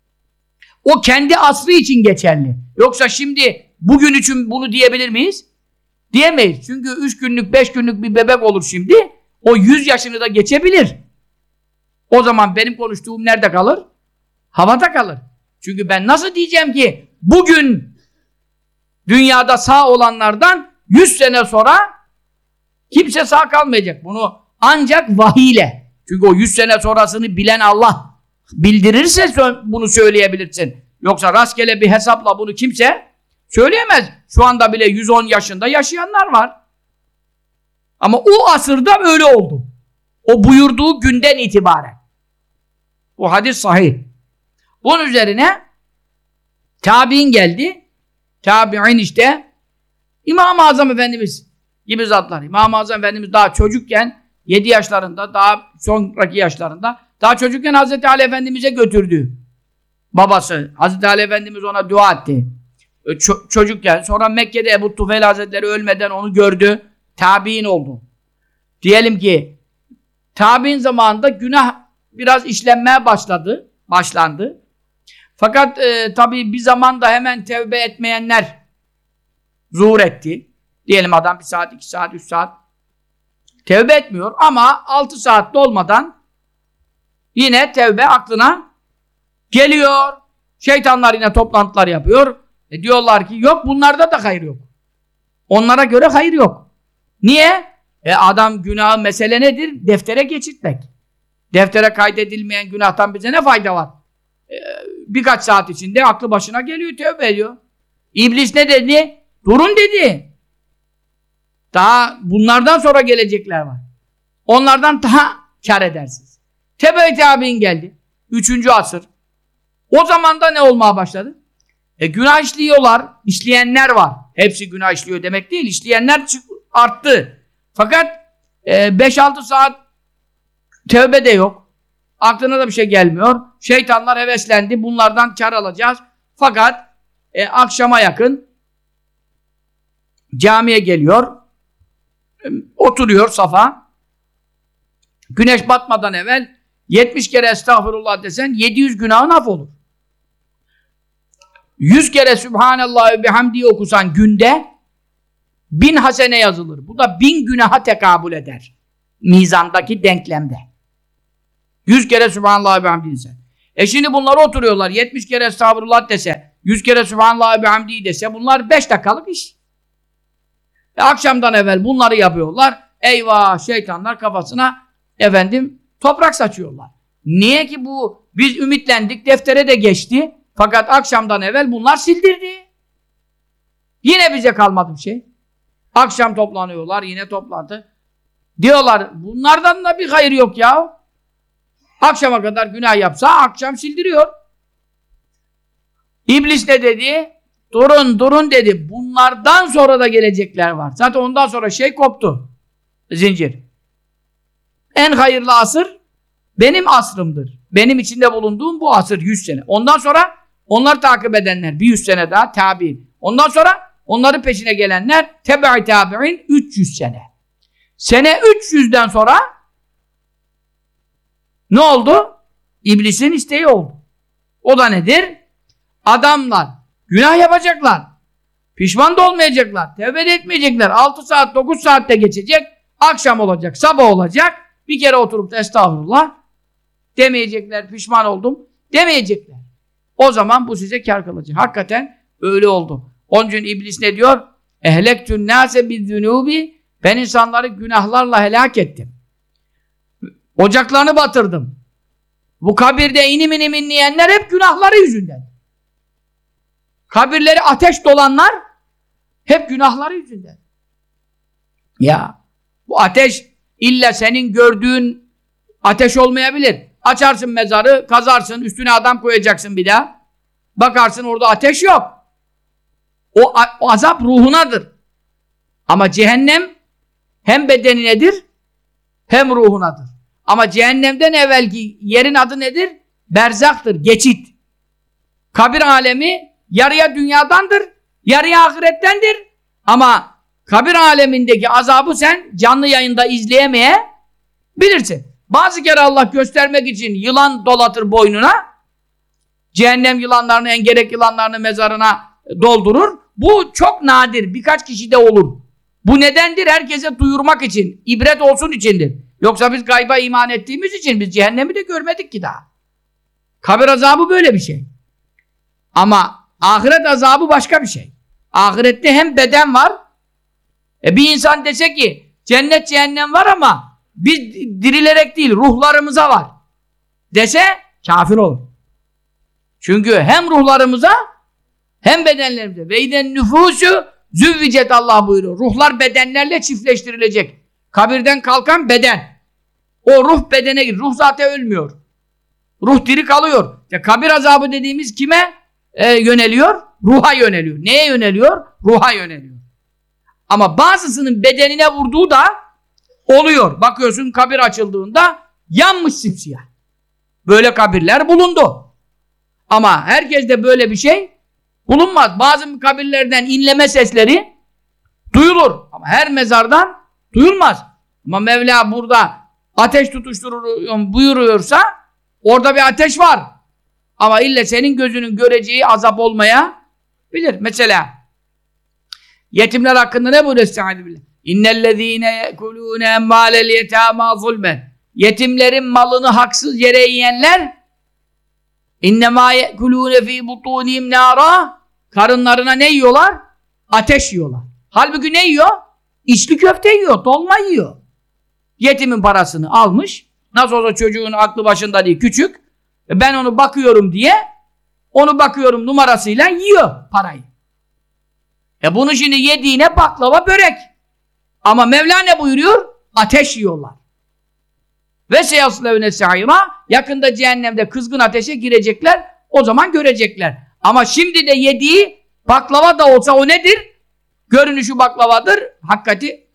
O kendi asrı için geçerli. Yoksa şimdi bugün için bunu diyebilir miyiz? Diyemeyiz. Çünkü üç günlük, beş günlük bir bebek olur şimdi. O yüz yaşını da geçebilir. O zaman benim konuştuğum nerede kalır? Havada kalır. Çünkü ben nasıl diyeceğim ki bugün dünyada sağ olanlardan yüz sene sonra kimse sağ kalmayacak. Bunu ancak vahiy ile. Çünkü o yüz sene sonrasını bilen Allah bildirirse bunu söyleyebilirsin. Yoksa rastgele bir hesapla bunu kimse söyleyemez. Şu anda bile yüz on yaşında yaşayanlar var. Ama o asırda öyle oldu. O buyurduğu günden itibaren. Bu hadis sahih. Bunun üzerine tabi'in geldi. Tabi'in işte İmam-ı Azam Efendimiz gibi zatlar. İmam-ı Azam Efendimiz daha çocukken yedi yaşlarında, daha sonraki yaşlarında, daha çocukken Hazreti Ali Efendimiz'e götürdü. Babası. Hazreti Ali Efendimiz ona dua etti. Ç- çocukken. Sonra Mekke'de Ebu Tufeyl Hazretleri ölmeden onu gördü. Tabi'in oldu. Diyelim ki tabi'in zamanında günah biraz işlenmeye başladı. Başlandı. Fakat e, tabii bir zamanda hemen tevbe etmeyenler zuhur etti. Diyelim adam bir saat, iki saat, üç saat tevbe etmiyor ama altı saat dolmadan yine tevbe aklına geliyor. Şeytanlar yine toplantılar yapıyor. E diyorlar ki yok, bunlarda da hayır yok. Onlara göre hayır yok. Niye? E adam günahı, mesele nedir? Deftere geçirtmek. Deftere kaydedilmeyen günahtan bize ne fayda var? E, birkaç saat içinde aklı başına geliyor, tövbe ediyor. İblis ne dedi? Durun dedi. Daha bunlardan sonra gelecekler var. Onlardan daha kar edersiniz. Tebe-i tabi'in geldi. Üçüncü asır. O zaman da ne olmaya başladı? E günah işliyorlar. İşleyenler var. Hepsi günah işliyor demek değil. İşleyenler arttı. Fakat e, beş altı saat tevbe de yok. Aklına da bir şey gelmiyor. Şeytanlar heveslendi. Bunlardan kar alacağız. Fakat e, akşama yakın camiye geliyor. E, oturuyor safa. Güneş batmadan evvel yetmiş kere estağfurullah desen yedi yüz günahın af olur. yüz kere Sübhanallah ve bihamdihi okusan günde bin hasene yazılır. Bu da bin günaha tekabül eder. Mizandaki denklemde. Yüz kere Sübhanallah ve hamdi dese. E şimdi bunlar oturuyorlar. Yetmiş kere estağfurullah dese. Yüz kere Sübhanallah ve hamdi dese. Bunlar beş dakikalık iş. E akşamdan evvel bunları yapıyorlar. Eyvah, şeytanlar kafasına efendim toprak saçıyorlar. Niye ki bu? Biz ümitlendik, deftere de geçti. Fakat akşamdan evvel bunlar sildirdi. Yine bize kalmadı bir şey. Akşam toplanıyorlar, yine toplantı. Diyorlar, bunlardan da bir hayır yok ya. Akşama kadar günah yapsa, akşam sildiriyor. İblis ne dedi? Durun, durun dedi. Bunlardan sonra da gelecekler var. Zaten ondan sonra şey koptu. Zincir. En hayırlı asır benim asrımdır. Benim içinde bulunduğum bu asır yüz sene. Ondan sonra onlar takip edenler bir yüz sene daha tabi'in. Ondan sonra onların peşine gelenler tebe-i tabi'in üç yüz sene. Sene üç yüzden sonra ne oldu? İblisin isteği oldu. O da nedir? Adamlar günah yapacaklar. Pişman da olmayacaklar. Tevbe de etmeyecekler. altı saat, dokuz saatte geçecek. Akşam olacak, sabah olacak. Bir kere oturup da estağfurullah demeyecekler, pişman oldum demeyecekler. O zaman bu size kâr kılacak. Hakikaten öyle oldu. Onun için iblis ne diyor? Ehlektün nâse bizzünûbi, ben insanları günahlarla helak ettim. Ocaklarını batırdım. Bu kabirde inim inim inleyenler hep günahları yüzünden. Kabirleri ateş dolanlar hep günahları yüzünden. Ya bu ateş illa senin gördüğün ateş olmayabilir. Açarsın mezarı, kazarsın, üstüne adam koyacaksın bir daha. Bakarsın orada ateş yok. O, o azap ruhunadır. Ama cehennem hem bedeninedir hem ruhunadır. Ama cehennemden evvelki yerin adı nedir? Berzaktır, geçit. Kabir alemi yarıya dünyadandır, yarıya ahirettendir. Ama kabir alemindeki azabı sen canlı yayında izleyemeye bilirsin. Bazı kere Allah göstermek için yılan dolatır boynuna, cehennem yılanlarını, engerek yılanlarını mezarına doldurur. Bu çok nadir, birkaç kişide olur. Bu nedendir? Herkese duyurmak için, ibret olsun içindir. Yoksa biz gayba iman ettiğimiz için biz cehennemi de görmedik ki daha. Kabir azabı böyle bir şey. Ama ahiret azabı başka bir şey. Ahirette hem beden var. E bir insan dese ki cennet cehennem var ama biz dirilerek değil ruhlarımıza var dese kafir olur. Çünkü hem ruhlarımıza hem bedenlerimize ve iden nüfusu züvvicet Allah buyuruyor. Ruhlar bedenlerle çiftleştirilecek. Kabirden kalkan beden. O ruh bedene gidiyor. Ruh zaten ölmüyor. Ruh diri kalıyor. İşte kabir azabı dediğimiz kime e, yöneliyor? Ruha yöneliyor. Neye yöneliyor? Ruha yöneliyor. Ama bazısının bedenine vurduğu da oluyor. Bakıyorsun kabir açıldığında yanmış simsiyah. Böyle kabirler bulundu. Ama herkeste böyle bir şey bulunmaz. Bazı kabirlerden inleme sesleri duyulur. Ama her mezardan duyulmaz. Ama Mevla burada ateş tutuşturur buyuruyorsa orada bir ateş var. Ama illa senin gözünün göreceği azap olmaya bilir. Mesela yetimler hakkında ne buyuruyor Estaizu billah? İnnellezîne yekulûne emmâlel yetâmâ zulmen. Yetimlerin malını haksız yere yiyenler innemâ yekulûne fî butûnihim nâra. Karınlarına ne yiyorlar? Ateş yiyorlar. Halbuki ne yiyor? İçli köfte yiyor, dolma yiyor. Yetimin parasını almış. Nasıl olsa çocuğun aklı başında değil, küçük. Ben onu bakıyorum diye onu bakıyorum numarasıyla yiyor parayı. E bunu şimdi yediğine baklava, börek. Ama Mevla ne buyuruyor? Ateş yiyorlar. Ve seyaslevne sa'ira, yakında cehennemde kızgın ateşe girecekler, o zaman görecekler. Ama şimdi de yediği baklava da olsa o nedir? Görünüşü baklavadır, hakikati.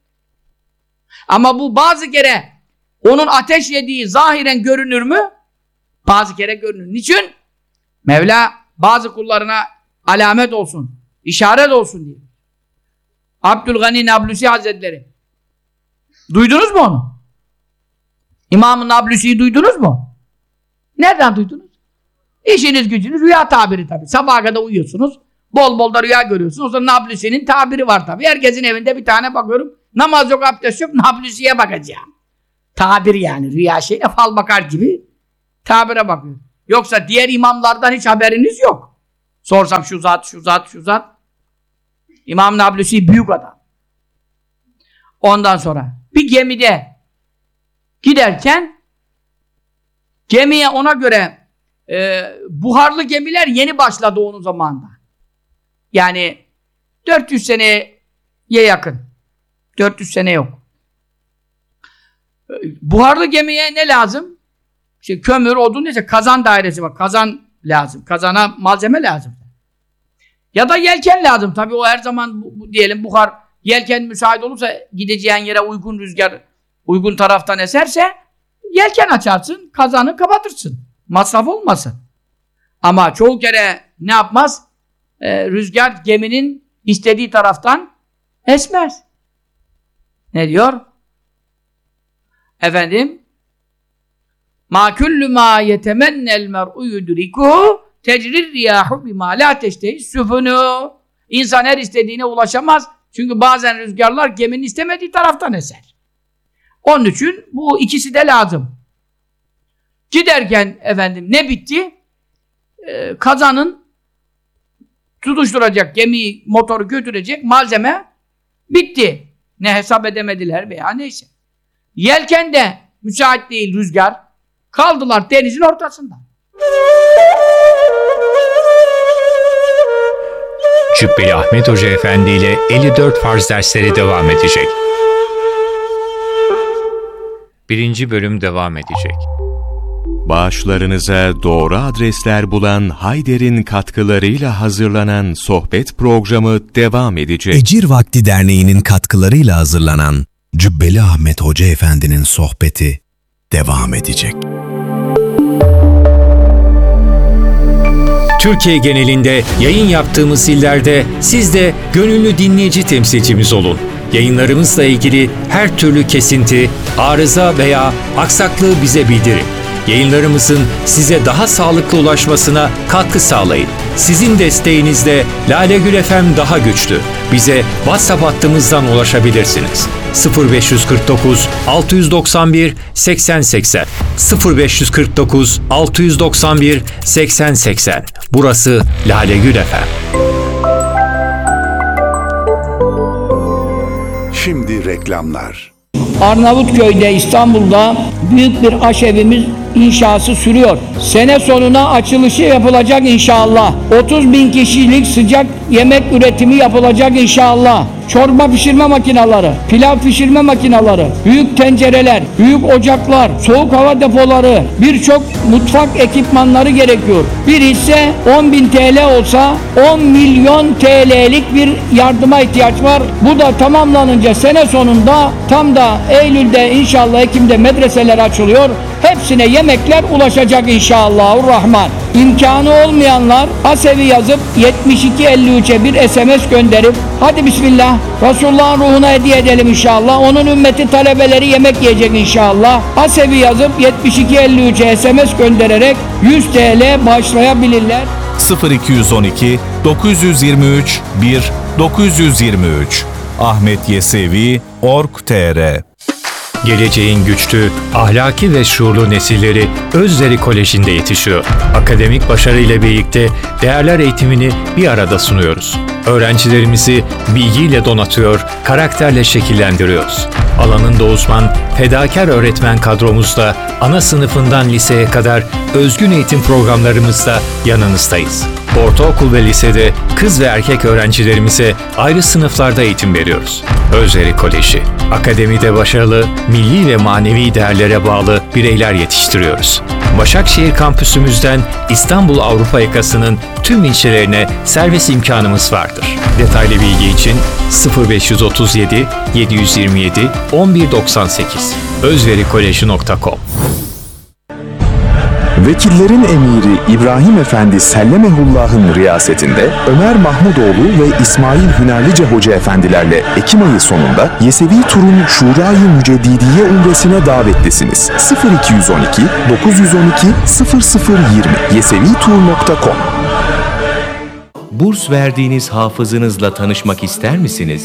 Ama bu bazı kere onun ateş yediği zahiren görünür mü? Bazı kere görünür. Niçin? Mevla bazı kullarına alamet olsun, işaret olsun diye. Abdülgani Nablusi Hazretleri. Duydunuz mu onu? İmam-ı Nablusi'yi duydunuz mu? Nereden duydunuz? İşiniz gücünüz rüya tabiri tabii. Sabaha kadar uyuyorsunuz. Bol bol da rüya görüyorsunuz. O zaman Nablusi'nin tabiri var tabii. Herkesin evinde bir tane bakıyorum. Namaz yok, abdest yok. Nablusi'ye bakacağım. Tabir yani. Rüya şeyine fal bakar gibi Tabire bakıyorum. Yoksa diğer imamlardan hiç haberiniz yok. Sorsam şu zat, şu zat, şu zat. İmam Nablusi büyük adam. Ondan sonra bir gemide giderken gemiye ona göre e, buharlı gemiler yeni başladı onun zamanında. Yani dört yüz seneye yakın. dört yüz sene yok. E, buharlı gemiye ne lazım? İşte kömür, odun neyse kazan dairesi var. Kazan lazım. Kazana malzeme lazım. Ya da yelken lazım. Tabii o her zaman bu, bu, diyelim buhar yelken müsait olursa gideceğin yere uygun rüzgar uygun taraftan eserse yelken açarsın, kazanı kapatırsın. Masraf olmasın. Ama çoğu kere ne yapmaz? Ee, rüzgar geminin istediği taraftan esmez. Ne diyor? Efendim? Ma kullu ma yetemennel mer'u yudrikuhu tecrir riyahu bima la teştehi süfunu. İnsan her istediğine ulaşamaz. Çünkü bazen rüzgarlar geminin istemediği taraftan eser. Onun için bu ikisi de lazım. Giderken efendim ne bitti? Ee, kazanın tutuşturacak, gemiyi, motoru götürecek malzeme bitti. Ne hesap edemediler veya neyse. Yelken de müsait değil rüzgar. Kaldılar denizin ortasında. Cübbeli Ahmet Hoca Efendi ile elli dört farz dersleri devam edecek. Birinci bölüm devam edecek. Bağışlarınıza doğru adresler bulan Hayder'in katkılarıyla hazırlanan sohbet programı devam edecek. Ecir Vakti Derneği'nin katkılarıyla hazırlanan Cübbeli Ahmet Hoca Efendi'nin sohbeti devam edecek. Türkiye genelinde yayın yaptığımız illerde siz de gönüllü dinleyici temsilcimiz olun. Yayınlarımızla ilgili her türlü kesinti, arıza veya aksaklığı bize bildirin. Yayınlarımızın size daha sağlıklı ulaşmasına katkı sağlayın. Sizin desteğinizle Lale Gül F M daha güçlü. Bize WhatsApp hattımızdan ulaşabilirsiniz. sıfır beş kırk dokuz altı doksan bir seksen seksen sıfır beş kırk dokuz altı doksan bir seksen seksen. Burası Lale Gül F M. Şimdi reklamlar. Arnavutköy'de İstanbul'da büyük bir aşevimiz inşası sürüyor. Sene sonuna açılışı yapılacak inşallah. otuz bin kişilik sıcak yemek üretimi yapılacak inşallah. Çorba pişirme makineleri, pilav pişirme makineleri, büyük tencereler, büyük ocaklar, soğuk hava depoları, birçok mutfak ekipmanları gerekiyor. Bir hisse on bin T L olsa on milyon T L'lik bir yardıma ihtiyaç var. Bu da tamamlanınca sene sonunda tam da Eylül'de inşallah Ekim'de medreseler açılıyor. Hepsine yemekler ulaşacak inşallahurrahman. İmkanı olmayanlar Asevi yazıp yetmiş iki elli üçe bir S M S gönderip hadi bismillah Resulullah'ın ruhuna hediye edelim inşallah. Onun ümmeti talebeleri yemek yiyecek inşallah. Asevi yazıp yetmiş iki elli üçe S M S göndererek yüz T L bağışlayabilirler. sıfır iki yüz on iki dokuz yüz yirmi üç bir dokuz yüz yirmi üç Ahmet Yesevi nokta org nokta tr. Geleceğin güçlü, ahlaki ve şuurlu nesilleri Özleri Koleji'nde yetişiyor. Akademik başarıyla birlikte değerler eğitimini bir arada sunuyoruz. Öğrencilerimizi bilgiyle donatıyor, karakterle şekillendiriyoruz. Alanında uzman, fedakar öğretmen kadromuzla ana sınıfından liseye kadar özgün eğitim programlarımızla yanınızdayız. Ortaokul ve lisede kız ve erkek öğrencilerimize ayrı sınıflarda eğitim veriyoruz. Özleri Koleji, akademide başarılı, milli ve manevi değerlere bağlı bireyler yetiştiriyoruz. Başakşehir kampüsümüzden İstanbul Avrupa yakasının tüm ilçelerine servis imkanımız vardır. Detaylı bilgi için sıfır beş otuz yedi yedi yüz yirmi yedi on bir doksan sekiz özveri koleji nokta com. Vekillerin emiri İbrahim Efendi Sellemehullah'ın riyasetinde Ömer Mahmudoğlu ve İsmail Hünerlice Hoca Efendilerle Ekim ayı sonunda Yesevi Tur'un Şura-i Müceddidiye Umresine davetlisiniz. sıfır iki yüz on iki dokuz yüz on iki sıfır sıfır yirmi yesevi tur nokta com. Burs verdiğiniz hafızınızla tanışmak ister misiniz?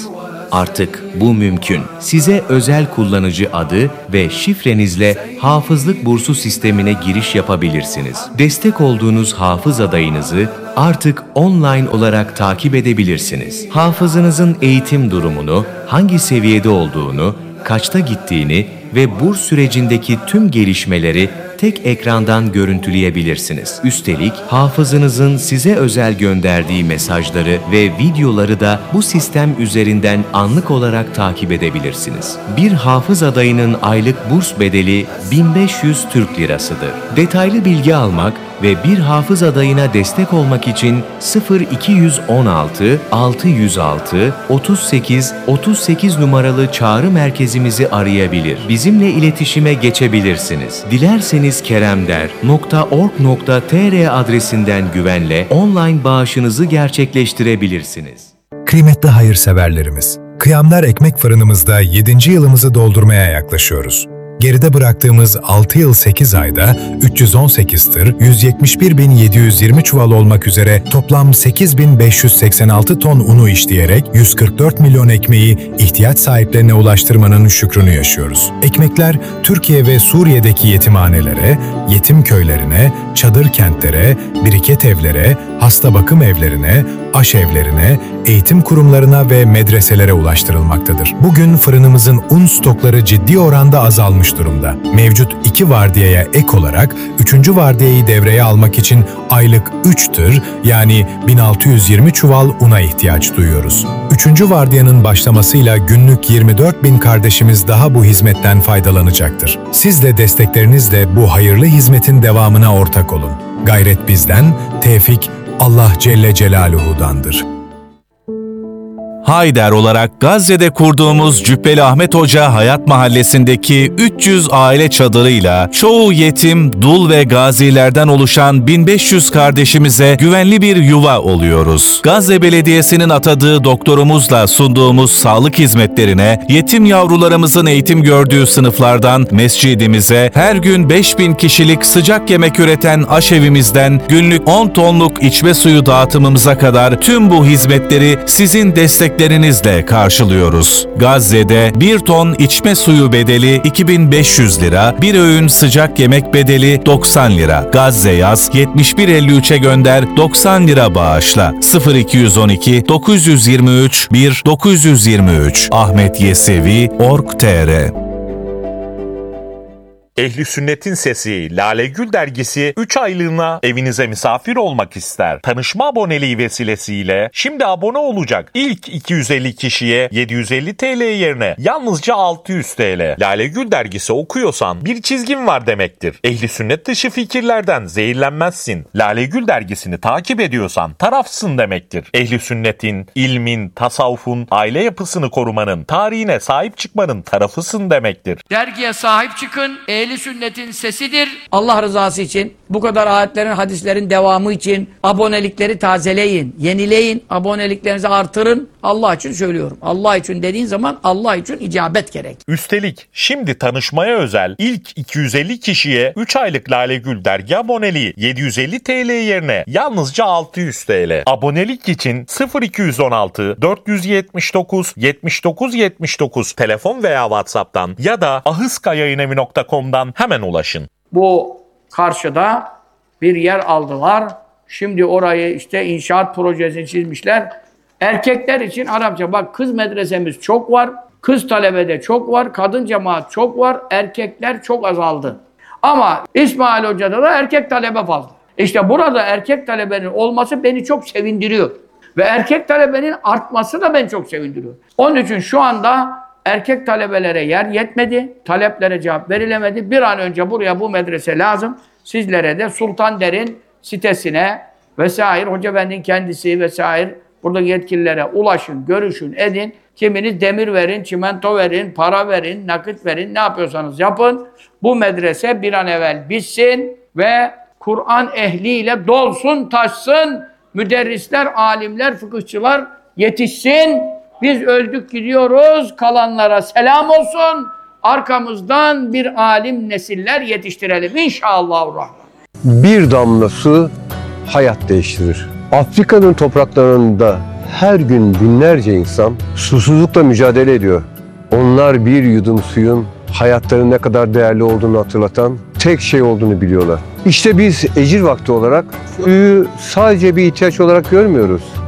Artık bu mümkün. Size özel kullanıcı adı ve şifrenizle hafızlık bursu sistemine giriş yapabilirsiniz. Destek olduğunuz hafız adayınızı artık online olarak takip edebilirsiniz. Hafızınızın eğitim durumunu, hangi seviyede olduğunu, kaçta gittiğini ve burs sürecindeki tüm gelişmeleri tek ekrandan görüntüleyebilirsiniz. Üstelik hafızınızın size özel gönderdiği mesajları ve videoları da bu sistem üzerinden anlık olarak takip edebilirsiniz. Bir hafız adayının aylık burs bedeli bin beş yüz Türk Lirasıdır. Detaylı bilgi almak ve bir hafız adayına destek olmak için sıfır iki yüz on altı altı yüz altı otuz sekiz otuz sekiz numaralı çağrı merkezimizi arayabilir. Bizimle iletişime geçebilirsiniz. Dilerseniz keremder nokta org nokta tr adresinden güvenle online bağışınızı gerçekleştirebilirsiniz. Kıymetli hayırseverlerimiz, Kıyamlar Ekmek Fırınımızda yedinci yılımızı doldurmaya yaklaşıyoruz. Geride bıraktığımız altı yıl sekiz ayda üç yüz on sekiz tır, yüz yetmiş bir bin yedi yüz yirmi çuval olmak üzere toplam sekiz bin beş yüz seksen altı ton unu işleyerek yüz kırk dört milyon ekmeği ihtiyaç sahiplerine ulaştırmanın şükrünü yaşıyoruz. Ekmekler Türkiye ve Suriye'deki yetimhanelere, yetim köylerine, çadır kentlere, biriket evlere, hasta bakım evlerine, aşevlerine, eğitim kurumlarına ve medreselere ulaştırılmaktadır. Bugün fırınımızın un stokları ciddi oranda azalmış durumda. Mevcut iki vardiyaya ek olarak üçüncü vardiyayı devreye almak için aylık üç tır yani bin altı yüz yirmi çuval una ihtiyaç duyuyoruz. Üçüncü vardiyanın başlamasıyla günlük yirmi dört bin kardeşimiz daha bu hizmetten faydalanacaktır. Siz de desteklerinizle bu hayırlı hizmetin devamına ortak olun. Gayret bizden, tevfik Allah Celle Celaluhu'dandır. Hayder olarak Gazze'de kurduğumuz Cübbeli Ahmet Hoca Hayat Mahallesi'ndeki üç yüz aile çadırıyla çoğu yetim, dul ve gazilerden oluşan bin beş yüz kardeşimize güvenli bir yuva oluyoruz. Gazze Belediyesi'nin atadığı doktorumuzla sunduğumuz sağlık hizmetlerine, yetim yavrularımızın eğitim gördüğü sınıflardan mescidimize, her gün beş bin kişilik sıcak yemek üreten aşevimizden günlük on tonluk içme suyu dağıtımımıza kadar tüm bu hizmetleri sizin destek lerinizle karşılıyoruz. Gazze'de bir ton içme suyu bedeli iki bin beş yüz lira, bir öğün sıcak yemek bedeli doksan lira. Gazze yaz yetmiş bir elli üçe gönder doksan lira bağışla. sıfır iki yüz on iki dokuz yüz yirmi üç bir dokuz yüz yirmi üç Ahmet Yesevi nokta org nokta tr. Ehli Sünnet'in Sesi Lale Gül dergisi üç aylığına evinize misafir olmak ister. Tanışma aboneliği vesilesiyle şimdi abone olacak ilk iki yüz elli kişiye yedi yüz elli TL yerine yalnızca altı yüz TL. Lale Gül dergisi okuyorsan bir çizgin var demektir. Ehli Sünnet dışı fikirlerden zehirlenmezsin. Lale Gül dergisini takip ediyorsan tarafsın demektir. Ehli Sünnet'in, ilmin, tasavvufun, aile yapısını korumanın, tarihine sahip çıkmanın tarafısın demektir. Dergiye sahip çıkın. Ehli Sünnet'in sesidir. Allah rızası için, bu kadar ayetlerin, hadislerin devamı için abonelikleri tazeleyin, yenileyin, aboneliklerinizi artırın. Allah için söylüyorum. Allah için dediğin zaman Allah için icabet gerek. Üstelik şimdi tanışmaya özel ilk iki yüz elli kişiye üç aylık Lale Gül dergi aboneliği yedi yüz elli TL yerine yalnızca altı yüz TL. Abonelik için sıfır iki yüz on altı dört yüz yetmiş dokuz yetmiş dokuz yetmiş dokuz telefon veya WhatsApp'tan ya da ahıskayayınevi nokta com'dan hemen ulaşın. Bu karşıda bir yer aldılar. Şimdi orayı işte inşaat projesini çizmişler. Erkekler için Arapça. Bak kız medresemiz çok var. Kız talebede çok var. Kadın cemaat çok var. Erkekler çok azaldı. Ama İsmail Hoca'da da erkek talebe fazla. İşte burada erkek talebenin olması beni çok sevindiriyor. Ve erkek talebenin artması da beni çok sevindiriyor. Onun için şu anda erkek talebelere yer yetmedi, taleplere cevap verilemedi. Bir an önce buraya bu medrese lazım. Sizlere de Sultan Der'in sitesine vesaire, Hoca Efendi'nin kendisi vesaire buradaki yetkililere ulaşın, görüşün, edin. Kiminiz demir verin, çimento verin, para verin, nakit verin, ne yapıyorsanız yapın. Bu medrese bir an evvel bitsin ve Kur'an ehliyle dolsun, taşsın. Müderrisler, alimler, fıkıhçılar yetişsin. Biz öldük gidiyoruz, kalanlara selam olsun. Arkamızdan bir alim nesiller yetiştirelim inşallahurrahman. Bir damla su hayat değiştirir. Afrika'nın topraklarında her gün binlerce insan susuzlukla mücadele ediyor. Onlar bir yudum suyun hayatlarının ne kadar değerli olduğunu hatırlatan tek şey olduğunu biliyorlar. İşte biz ecir vakti olarak suyu sadece bir ihtiyaç olarak görmüyoruz.